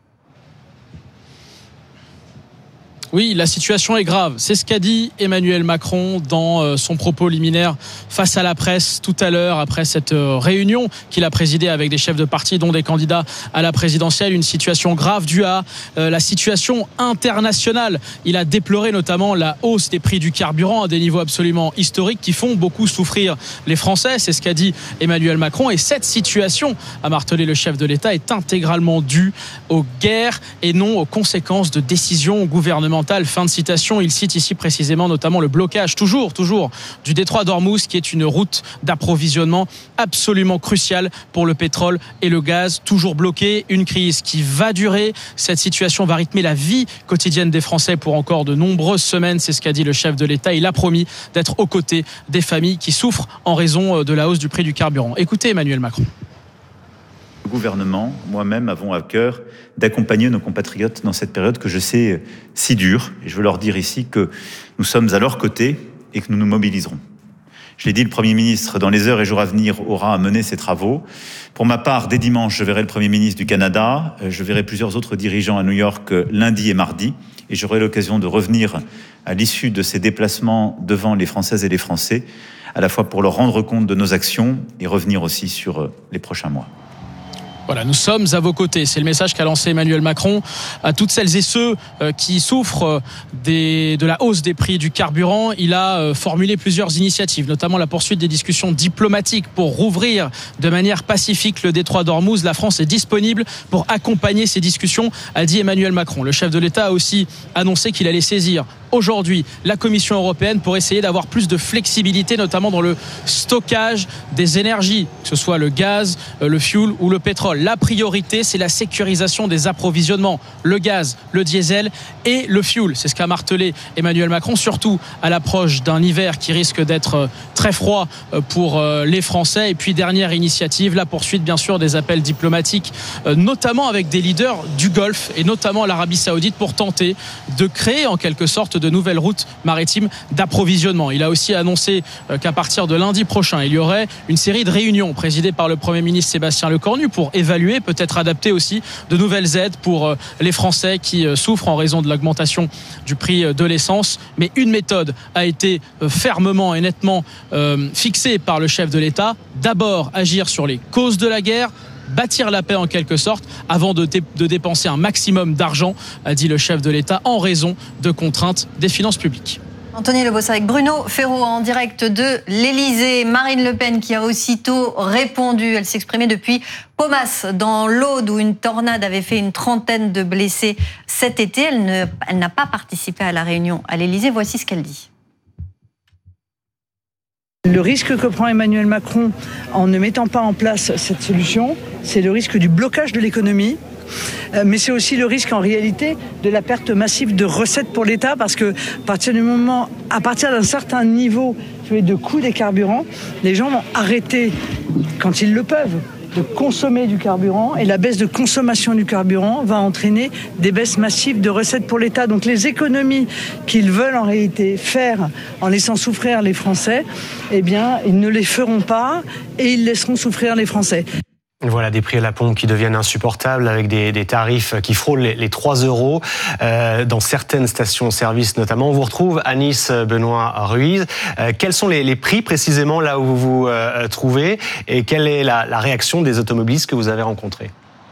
I: Oui, la situation est grave. C'est ce qu'a dit Emmanuel Macron dans son propos liminaire face à la presse tout à l'heure après cette réunion qu'il a présidée avec des chefs de parti dont des candidats à la présidentielle. Une situation grave due à la situation internationale. Il a déploré notamment la hausse des prix du carburant à des niveaux absolument historiques qui font beaucoup souffrir les Français. C'est ce qu'a dit Emmanuel Macron. Et cette situation, a martelé le chef de l'État, est intégralement due aux guerres et non aux conséquences de décisions gouvernementales. Fin de citation. Il cite ici précisément notamment le blocage, toujours, toujours, du détroit d'Ormuz, qui est une route d'approvisionnement absolument cruciale pour le pétrole et le gaz. Toujours bloqué, une crise qui va durer. Cette situation va rythmer la vie quotidienne des Français pour encore de nombreuses semaines. C'est ce qu'a dit le chef de l'État. Il a promis d'être aux côtés des familles qui souffrent en raison de la hausse du prix du carburant. Écoutez Emmanuel Macron.
J: Le gouvernement, moi-même, avons à cœur d'accompagner nos compatriotes dans cette période que je sais si dure. Et je veux leur dire ici que nous sommes à leur côté et que nous nous mobiliserons. Je l'ai dit, le Premier ministre, dans les heures et jours à venir, aura à mener ses travaux. Pour ma part, dès dimanche, je verrai le Premier ministre du Canada. Je verrai plusieurs autres dirigeants à New York lundi et mardi. Et j'aurai l'occasion de revenir à l'issue de ces déplacements devant les Françaises et les Français, à la fois pour leur rendre compte de nos actions et revenir aussi sur les prochains mois.
I: Voilà, nous sommes à vos côtés. C'est le message qu'a lancé Emmanuel Macron à toutes celles et ceux qui souffrent des, de la hausse des prix du carburant. Il a formulé plusieurs initiatives, notamment la poursuite des discussions diplomatiques pour rouvrir de manière pacifique le détroit d'Ormuz. La France est disponible pour accompagner ces discussions, a dit Emmanuel Macron. Le chef de l'État a aussi annoncé qu'il allait saisir aujourd'hui la Commission européenne pour essayer d'avoir plus de flexibilité, notamment dans le stockage des énergies, que ce soit le gaz, le fuel ou le pétrole. La priorité, c'est la sécurisation des approvisionnements, le gaz, le diesel et le fuel. C'est ce qu'a martelé Emmanuel Macron, surtout à l'approche d'un hiver qui risque d'être très froid pour les Français. Et puis, dernière initiative, la poursuite, bien sûr, des appels diplomatiques, notamment avec des leaders du Golfe et notamment l'Arabie Saoudite pour tenter de créer en quelque sorte de nouvelles routes maritimes d'approvisionnement. Il a aussi annoncé qu'à partir de lundi prochain, il y aurait une série de réunions présidées par le Premier ministre Sébastien Lecornu pour évaluer, peut-être adapter aussi de nouvelles aides pour les Français qui souffrent en raison de l'augmentation du prix de l'essence. Mais une méthode a été fermement et nettement fixée par le chef de l'État. D'abord, agir sur les causes de la guerre, bâtir la paix en quelque sorte avant de, dé- de dépenser un maximum d'argent, a dit le chef de l'État, en raison de contraintes des finances publiques.
B: Anthony Lebos avec Bruno Ferraud en direct de l'Élysée. Marine Le Pen qui a aussitôt répondu. Elle s'exprimait depuis Paumas dans l'Aude où une tornade avait fait une trentaine de blessés cet été. Elle, ne, elle n'a pas participé à la réunion à l'Élysée. Voici ce qu'elle dit.
F: Le risque que prend Emmanuel Macron en ne mettant pas en place cette solution, c'est le risque du blocage de l'économie. Mais c'est aussi le risque en réalité de la perte massive de recettes pour l'État parce que à partir du moment, à partir d'un certain niveau de coût des carburants, les gens vont arrêter, quand ils le peuvent, de consommer du carburant et la baisse de consommation du carburant va entraîner des baisses massives de recettes pour l'État. Donc les économies qu'ils veulent en réalité faire en laissant souffrir les Français, eh bien, ils ne les feront pas et ils laisseront souffrir les Français.
D: Voilà, des prix à la pompe qui deviennent insupportables avec des, des tarifs qui frôlent les, les trois euros euh, dans certaines stations-service notamment. On vous retrouve à Nice, Benoît Ruiz. Euh, quels sont les, les prix précisément là où vous vous euh, trouvez et quelle est la, la réaction des automobilistes que vous avez rencontrés ?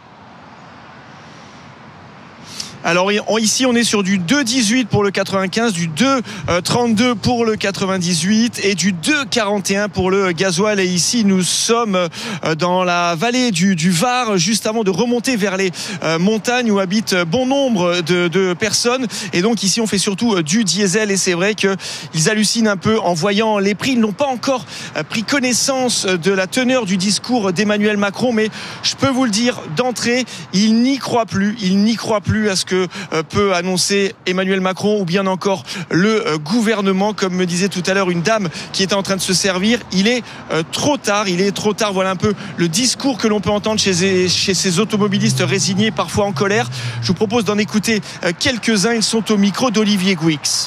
T: Alors ici, on est sur du deux dix-huit pour le quatre-vingt-quinze, du deux trente-deux pour le quatre-vingt-dix-huit et du deux quarante et un pour le gasoil. Et ici, nous sommes dans la vallée du, du Var, juste avant de remonter vers les montagnes où habitent bon nombre de, de personnes. Et donc ici, on fait surtout du diesel. Et c'est vrai qu'ils hallucinent un peu en voyant les prix. Ils n'ont pas encore pris connaissance de la teneur du discours d'Emmanuel Macron. Mais je peux vous le dire d'entrée, ils n'y croient plus. Ils n'y croient plus à ce que que peut annoncer Emmanuel Macron ou bien encore le gouvernement. Comme me disait tout à l'heure une dame qui était en train de se servir, il est trop tard, il est trop tard. Voilà un peu le discours que l'on peut entendre chez ces, chez ces automobilistes résignés, parfois en colère. Je vous propose d'en écouter quelques-uns. Ils sont au micro d'Olivier Gouix.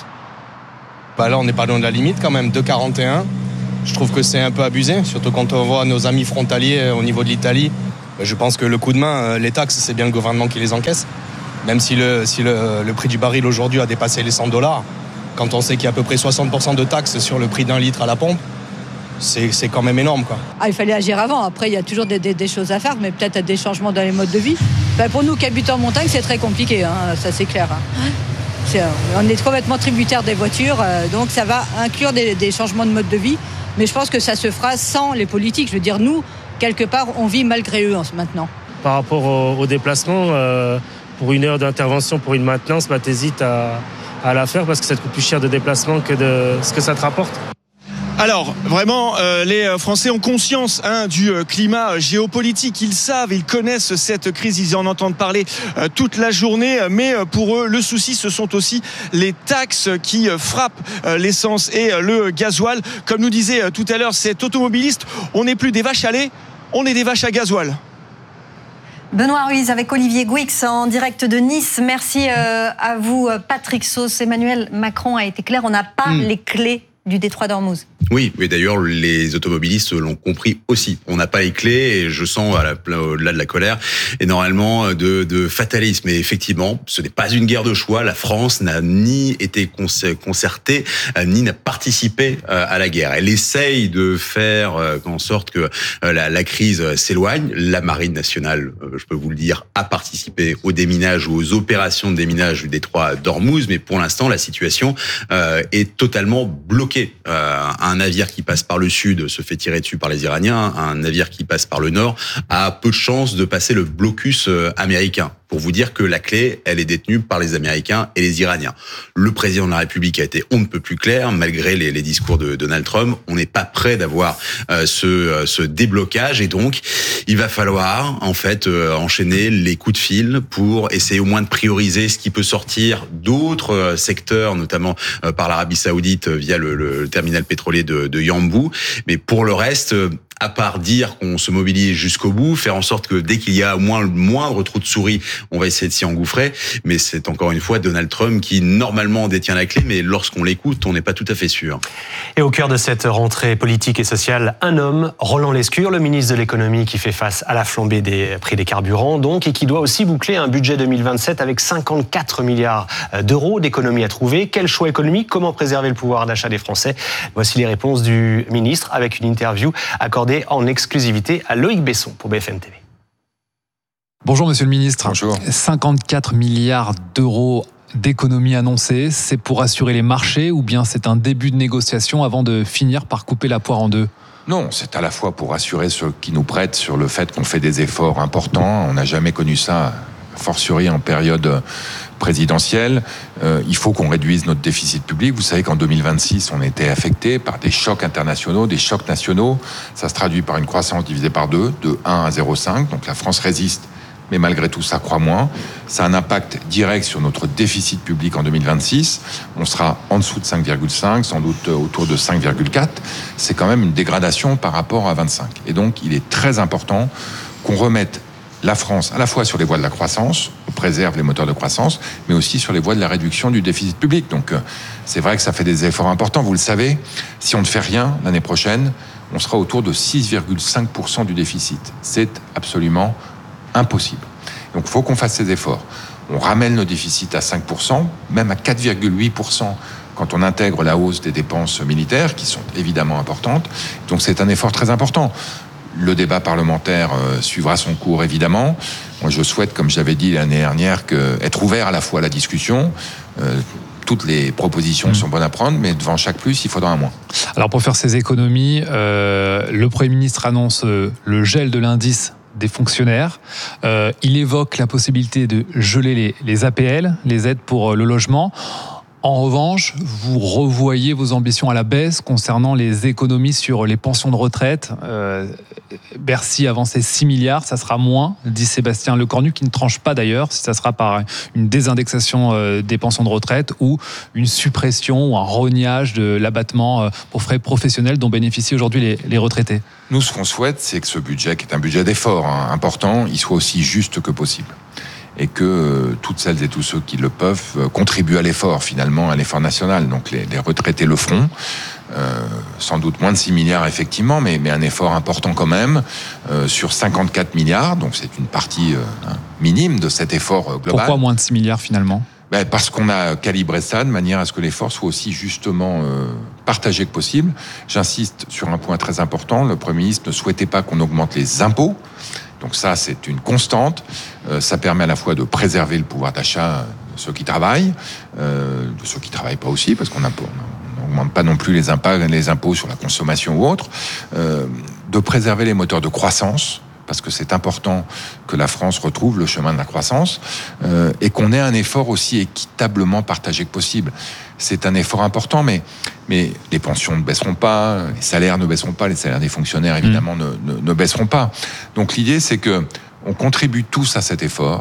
U: Bah là, on n'est pas loin de la limite quand même, deux quarante et un. Je trouve que c'est un peu abusé, surtout quand on voit nos amis frontaliers au niveau de l'Italie. Je pense que le coup de main, les taxes, c'est bien le gouvernement qui les encaisse. Même si, le, si le, le prix du baril aujourd'hui a dépassé les cent dollars, quand on sait qu'il y a à peu près soixante pour cent de taxes sur le prix d'un litre à la pompe, c'est, c'est quand même énorme, quoi.
V: Ah, il fallait agir avant. Après, il y a toujours des, des, des choses à faire, mais peut-être des changements dans les modes de vie. Ben, pour nous qui habitons en montagne, c'est très compliqué, hein, ça c'est clair. Hein. C'est, on est complètement tributaire des voitures, euh, donc ça va inclure des, des changements de mode de vie. Mais je pense que ça se fera sans les politiques. Je veux dire, nous, quelque part, on vit malgré eux maintenant.
W: Par rapport au, au déplacement, euh, pour une heure d'intervention, pour une maintenance, bah, t'hésites à, à la faire parce que ça te coûte plus cher de déplacement que de ce que ça te rapporte.
T: Alors, vraiment, euh, les Français ont conscience hein, du euh, climat géopolitique. Ils savent, ils connaissent cette crise, ils en entendent parler euh, toute la journée. Mais euh, pour eux, le souci, ce sont aussi les taxes qui euh, frappent euh, l'essence et euh, le gasoil. Comme nous disait euh, tout à l'heure cet automobiliste, on n'est plus des vaches à lait, on est des vaches à gasoil.
B: Benoît Ruiz avec Olivier Gouix en direct de Nice. Merci euh, à vous, Patrick Sauce. Emmanuel Macron a été clair, on n'a pas mmh. les clés du détroit d'Ormuz.
A: Oui, mais d'ailleurs, les automobilistes l'ont compris aussi. On n'a pas les clés et je sens, à la, au-delà de la colère, énormément de, de fatalisme. Et effectivement, ce n'est pas une guerre de choix. La France n'a ni été concertée, ni n'a participé à la guerre. Elle essaye de faire en sorte que la, la crise s'éloigne. La Marine nationale, je peux vous le dire, a participé au déminage ou aux opérations de déminage du détroit d'Ormuz. Mais pour l'instant, la situation est totalement bloquée. Un navire qui passe par le sud se fait tirer dessus par les Iraniens. Un navire qui passe par le nord a peu de chances de passer le blocus américain. Pour vous dire que la clé, elle est détenue par les Américains et les Iraniens. Le président de la République a été on ne peut plus clair, malgré les, les discours de Donald Trump. On n'est pas prêt d'avoir euh, ce, euh, ce déblocage et donc il va falloir en fait euh, enchaîner les coups de fil pour essayer au moins de prioriser ce qui peut sortir d'autres euh, secteurs, notamment euh, par l'Arabie Saoudite via le, le terminal pétrolier de, de Yanbu. Mais pour le reste, euh, à part dire qu'on se mobilise jusqu'au bout, faire en sorte que dès qu'il y a au moins le moindre trou de souris, on va essayer de s'y engouffrer. Mais c'est encore une fois Donald Trump qui normalement détient la clé, mais lorsqu'on l'écoute, on n'est pas tout à fait sûr.
D: Et au cœur de cette rentrée politique et sociale, un homme, Roland Lescure, le ministre de l'économie qui fait face à la flambée des prix des carburants, donc, et qui doit aussi boucler un budget deux mille vingt-sept avec cinquante-quatre milliards d'euros d'économies à trouver. Quel choix économique? Comment préserver le pouvoir d'achat des Français? Voici les réponses du ministre avec une interview accordée en exclusivité à Loïc Besson pour B F M T V.
X: Bonjour Monsieur le Ministre.
A: Bonjour.
X: cinquante-quatre milliards d'euros d'économies annoncées, c'est pour assurer les marchés ou bien c'est un début de négociation avant de finir par couper la poire en deux?
Y: Non, c'est à la fois pour assurer ceux qui nous prêtent sur le fait qu'on fait des efforts importants. On n'a jamais connu ça, a fortiori en période présidentielle. Euh, il faut qu'on réduise notre déficit public. Vous savez qu'en deux mille vingt-six, on était affecté par des chocs internationaux, des chocs nationaux. Ça se traduit par une croissance divisée par deux, de un à zéro virgule cinq. Donc la France résiste, mais malgré tout, ça croît moins. Ça a un impact direct sur notre déficit public en deux mille vingt-six. On sera en dessous de cinq virgule cinq, sans doute autour de cinq virgule quatre. C'est quand même une dégradation par rapport à vingt-cinq. Et donc, il est très important qu'on remette la France à la fois sur les voies de la croissance, on préserve les moteurs de croissance, mais aussi sur les voies de la réduction du déficit public. Donc, c'est vrai que ça fait des efforts importants. Vous le savez, si on ne fait rien l'année prochaine, on sera autour de six virgule cinq pour cent du déficit. C'est absolument impossible. Donc il faut qu'on fasse ces efforts. On ramène nos déficits à cinq pour cent, même à quatre virgule huit pour cent quand on intègre la hausse des dépenses militaires, qui sont évidemment importantes. Donc c'est un effort très important. Le débat parlementaire euh, suivra son cours, évidemment. Moi, je souhaite, comme j'avais dit l'année dernière, que, être ouvert à la fois à la discussion. Euh, toutes les propositions mmh. sont bonnes à prendre, mais devant chaque plus, il faudra un moins.
X: Alors pour faire ces économies, euh, le Premier ministre annonce euh, le gel de l'indice des fonctionnaires. Euh, il évoque la possibilité de geler les, les A P L, les aides pour le logement. En revanche, vous revoyez vos ambitions à la baisse concernant les économies sur les pensions de retraite. Euh, Bercy avançait six milliards, ça sera moins, dit Sébastien Lecornu, qui ne tranche pas d'ailleurs si ça sera par une désindexation des pensions de retraite ou une suppression ou un rognage de l'abattement pour frais professionnels dont bénéficient aujourd'hui les, les retraités.
Y: Nous, ce qu'on souhaite, c'est que ce budget, qui est un budget d'effort hein, important, il soit aussi juste que possible. Et que euh, toutes celles et tous ceux qui le peuvent euh, contribuent à l'effort, finalement, à l'effort national. Donc les, les retraités le feront, euh, sans doute moins de six milliards, effectivement, mais, mais un effort important quand même, euh, sur cinquante-quatre milliards, donc c'est une partie euh, hein, minime de cet effort euh, global.
X: Pourquoi moins de six milliards, finalement ?
Y: Ben parce qu'on a calibré ça de manière à ce que l'effort soit aussi justement euh, partagé que possible. J'insiste sur un point très important, le Premier ministre ne souhaitait pas qu'on augmente les impôts. Donc ça, c'est une constante. Euh, ça permet à la fois de préserver le pouvoir d'achat de ceux qui travaillent, euh, de ceux qui ne travaillent pas aussi, parce qu'on n'augmente pas non plus les impôts, les impôts sur la consommation ou autre, euh, de préserver les moteurs de croissance, parce que c'est important que la France retrouve le chemin de la croissance, euh, et qu'on ait un effort aussi équitablement partagé que possible. C'est un effort important, mais, mais les pensions ne baisseront pas, les salaires ne baisseront pas, les salaires des fonctionnaires, évidemment, mmh. ne, ne, ne baisseront pas. Donc l'idée, c'est que on contribue tous à cet effort,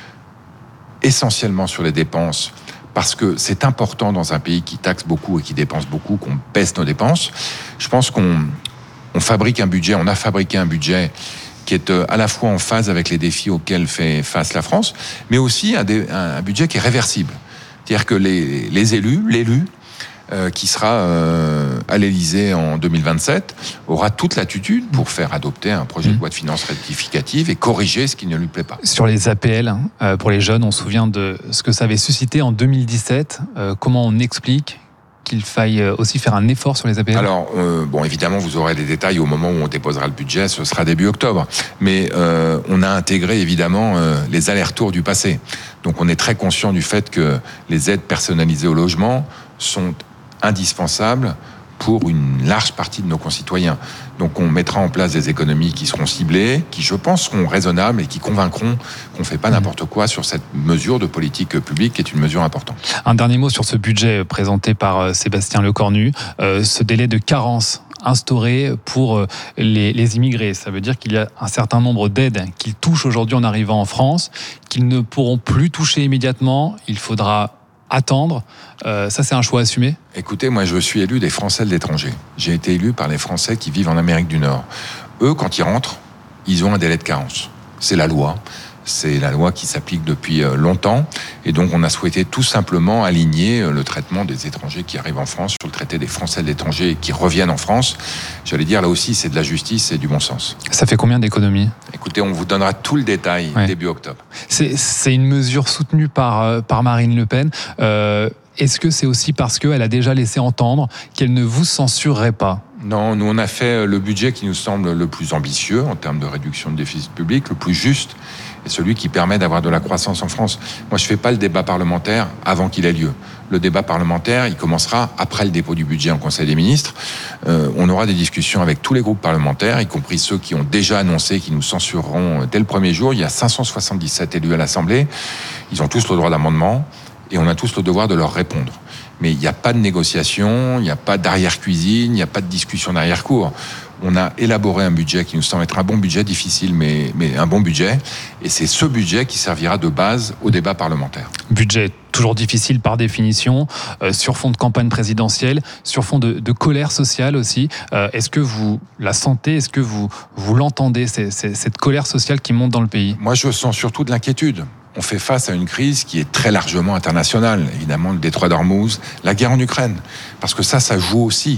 Y: essentiellement sur les dépenses, parce que c'est important dans un pays qui taxe beaucoup et qui dépense beaucoup, qu'on baisse nos dépenses. Je pense qu'on on fabrique un budget, on a fabriqué un budget qui est à la fois en phase avec les défis auxquels fait face la France, mais aussi un, dé, un budget qui est réversible. C'est-à-dire que les, les élus, l'élu euh, qui sera euh, à l'Élysée en deux mille vingt-sept aura toute l'attitude pour faire adopter un projet de loi de finances rectificative et corriger ce qui ne lui plaît pas.
X: Sur les A P L, euh, pour les jeunes, on se souvient de ce que ça avait suscité en deux mille dix-sept. Euh, comment on explique qu'il faille aussi faire un effort sur les A P L ?
Y: Alors, euh, bon, évidemment, vous aurez les détails au moment où on déposera le budget, ce sera début octobre. Mais euh, on a intégré, évidemment, euh, les allers-retours du passé. Donc, on est très conscient du fait que les aides personnalisées au logement sont indispensables pour une large partie de nos concitoyens. Donc on mettra en place des économies qui seront ciblées, qui je pense seront raisonnables et qui convaincront qu'on ne fait pas n'importe quoi sur cette mesure de politique publique qui est une mesure importante.
X: Un dernier mot sur ce budget présenté par Sébastien Lecornu, euh, ce délai de carence instauré pour les, les immigrés. Ça veut dire qu'il y a un certain nombre d'aides qu'ils touchent aujourd'hui en arrivant en France, qu'ils ne pourront plus toucher immédiatement. Il faudra attendre. Euh, ça, c'est un choix assumé ?
Y: Écoutez, moi, je suis élu des Français de l'étranger. J'ai été élu par les Français qui vivent en Amérique du Nord. Eux, quand ils rentrent, ils ont un délai de carence. C'est la loi. C'est la loi qui s'applique depuis longtemps. Et donc, on a souhaité tout simplement aligner le traitement des étrangers qui arrivent en France sur le traité des Français de l'étranger et qui reviennent en France. J'allais dire, là aussi, c'est de la justice et du bon sens.
X: Ça fait combien d'économies ?
Y: Écoutez, on vous donnera tout le détail ouais. début octobre.
X: C'est, c'est une mesure soutenue par, par Marine Le Pen. Euh, est-ce que c'est aussi parce qu'elle a déjà laissé entendre qu'elle ne vous censurerait pas ?
Y: Non, nous, on a fait le budget qui nous semble le plus ambitieux en termes de réduction de déficit public, le plus juste, et celui qui permet d'avoir de la croissance en France. Moi, je ne fais pas le débat parlementaire avant qu'il ait lieu. Le débat parlementaire, il commencera après le dépôt du budget en Conseil des ministres. Euh, on aura des discussions avec tous les groupes parlementaires, y compris ceux qui ont déjà annoncé qu'ils nous censureront dès le premier jour. Il y a cinq cent soixante-dix-sept élus à l'Assemblée. Ils ont tous le droit d'amendement et on a tous le devoir de leur répondre. Mais il n'y a pas de négociation, il n'y a pas d'arrière-cuisine, il n'y a pas de discussion d'arrière-cour. On a élaboré un budget qui nous semble être un bon budget, difficile, mais, mais un bon budget. Et c'est ce budget qui servira de base au débat parlementaire.
X: Budget toujours difficile par définition, euh, sur fond de campagne présidentielle, sur fond de, de colère sociale aussi. Euh, est-ce que vous la sentez, est-ce que vous, vous l'entendez, c'est, c'est, cette colère sociale qui monte dans le pays ?
Y: Moi, je sens surtout de l'inquiétude. On fait face à une crise qui est très largement internationale. Évidemment, le détroit d'Ormuz, la guerre en Ukraine. Parce que ça, ça joue aussi.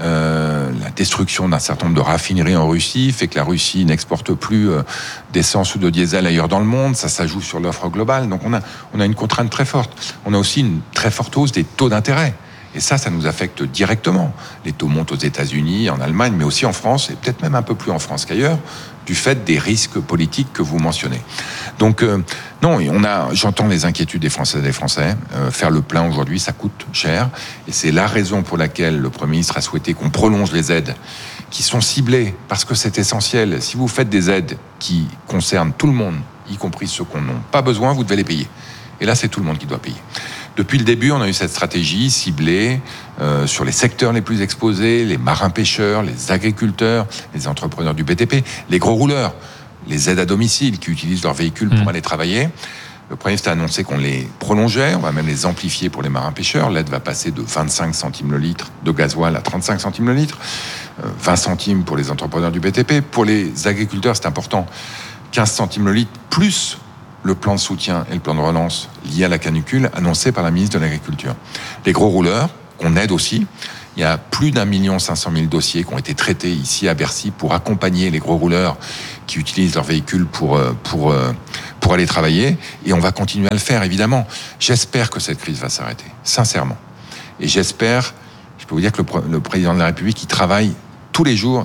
Y: Euh, la destruction d'un certain nombre de raffineries en Russie fait que la Russie n'exporte plus euh, d'essence ou de diesel ailleurs dans le monde. Ça s'ajoute sur l'offre globale. Donc on a, on a une contrainte très forte. On a aussi une très forte hausse des taux d'intérêt. Et ça, ça nous affecte directement. Les taux montent aux États-Unis, en Allemagne, mais aussi en France, et peut-être même un peu plus en France qu'ailleurs, du fait des risques politiques que vous mentionnez. Donc, euh, non, on a, j'entends les inquiétudes des Françaises et des Français. Euh, faire le plein aujourd'hui, ça coûte cher. Et c'est la raison pour laquelle le Premier ministre a souhaité qu'on prolonge les aides qui sont ciblées, parce que c'est essentiel. Si vous faites des aides qui concernent tout le monde, y compris ceux qui n'ont pas besoin, vous devez les payer. Et là, c'est tout le monde qui doit payer. Depuis le début, on a eu cette stratégie ciblée euh, sur les secteurs les plus exposés, les marins-pêcheurs, les agriculteurs, les entrepreneurs du B T P, les gros rouleurs, les aides à domicile qui utilisent leur véhicule pour mmh. aller travailler. Le Premier ministre a annoncé qu'on les prolongeait, on va même les amplifier pour les marins-pêcheurs. L'aide va passer de vingt-cinq centimes le litre de gasoil à trente-cinq centimes le litre, euh, vingt centimes pour les entrepreneurs du B T P. Pour les agriculteurs, c'est important, quinze centimes le litre, plus le plan de soutien et le plan de relance lié à la canicule annoncé par la ministre de l'Agriculture. Les gros rouleurs, qu'on aide aussi, il y a plus d'un million cinq cent mille dossiers qui ont été traités ici à Bercy pour accompagner les gros rouleurs qui utilisent leur véhicule pour, pour, pour aller travailler. Et on va continuer à le faire, évidemment. J'espère que cette crise va s'arrêter, sincèrement. Et j'espère, je peux vous dire que le, le président de la République, il travaille tous les jours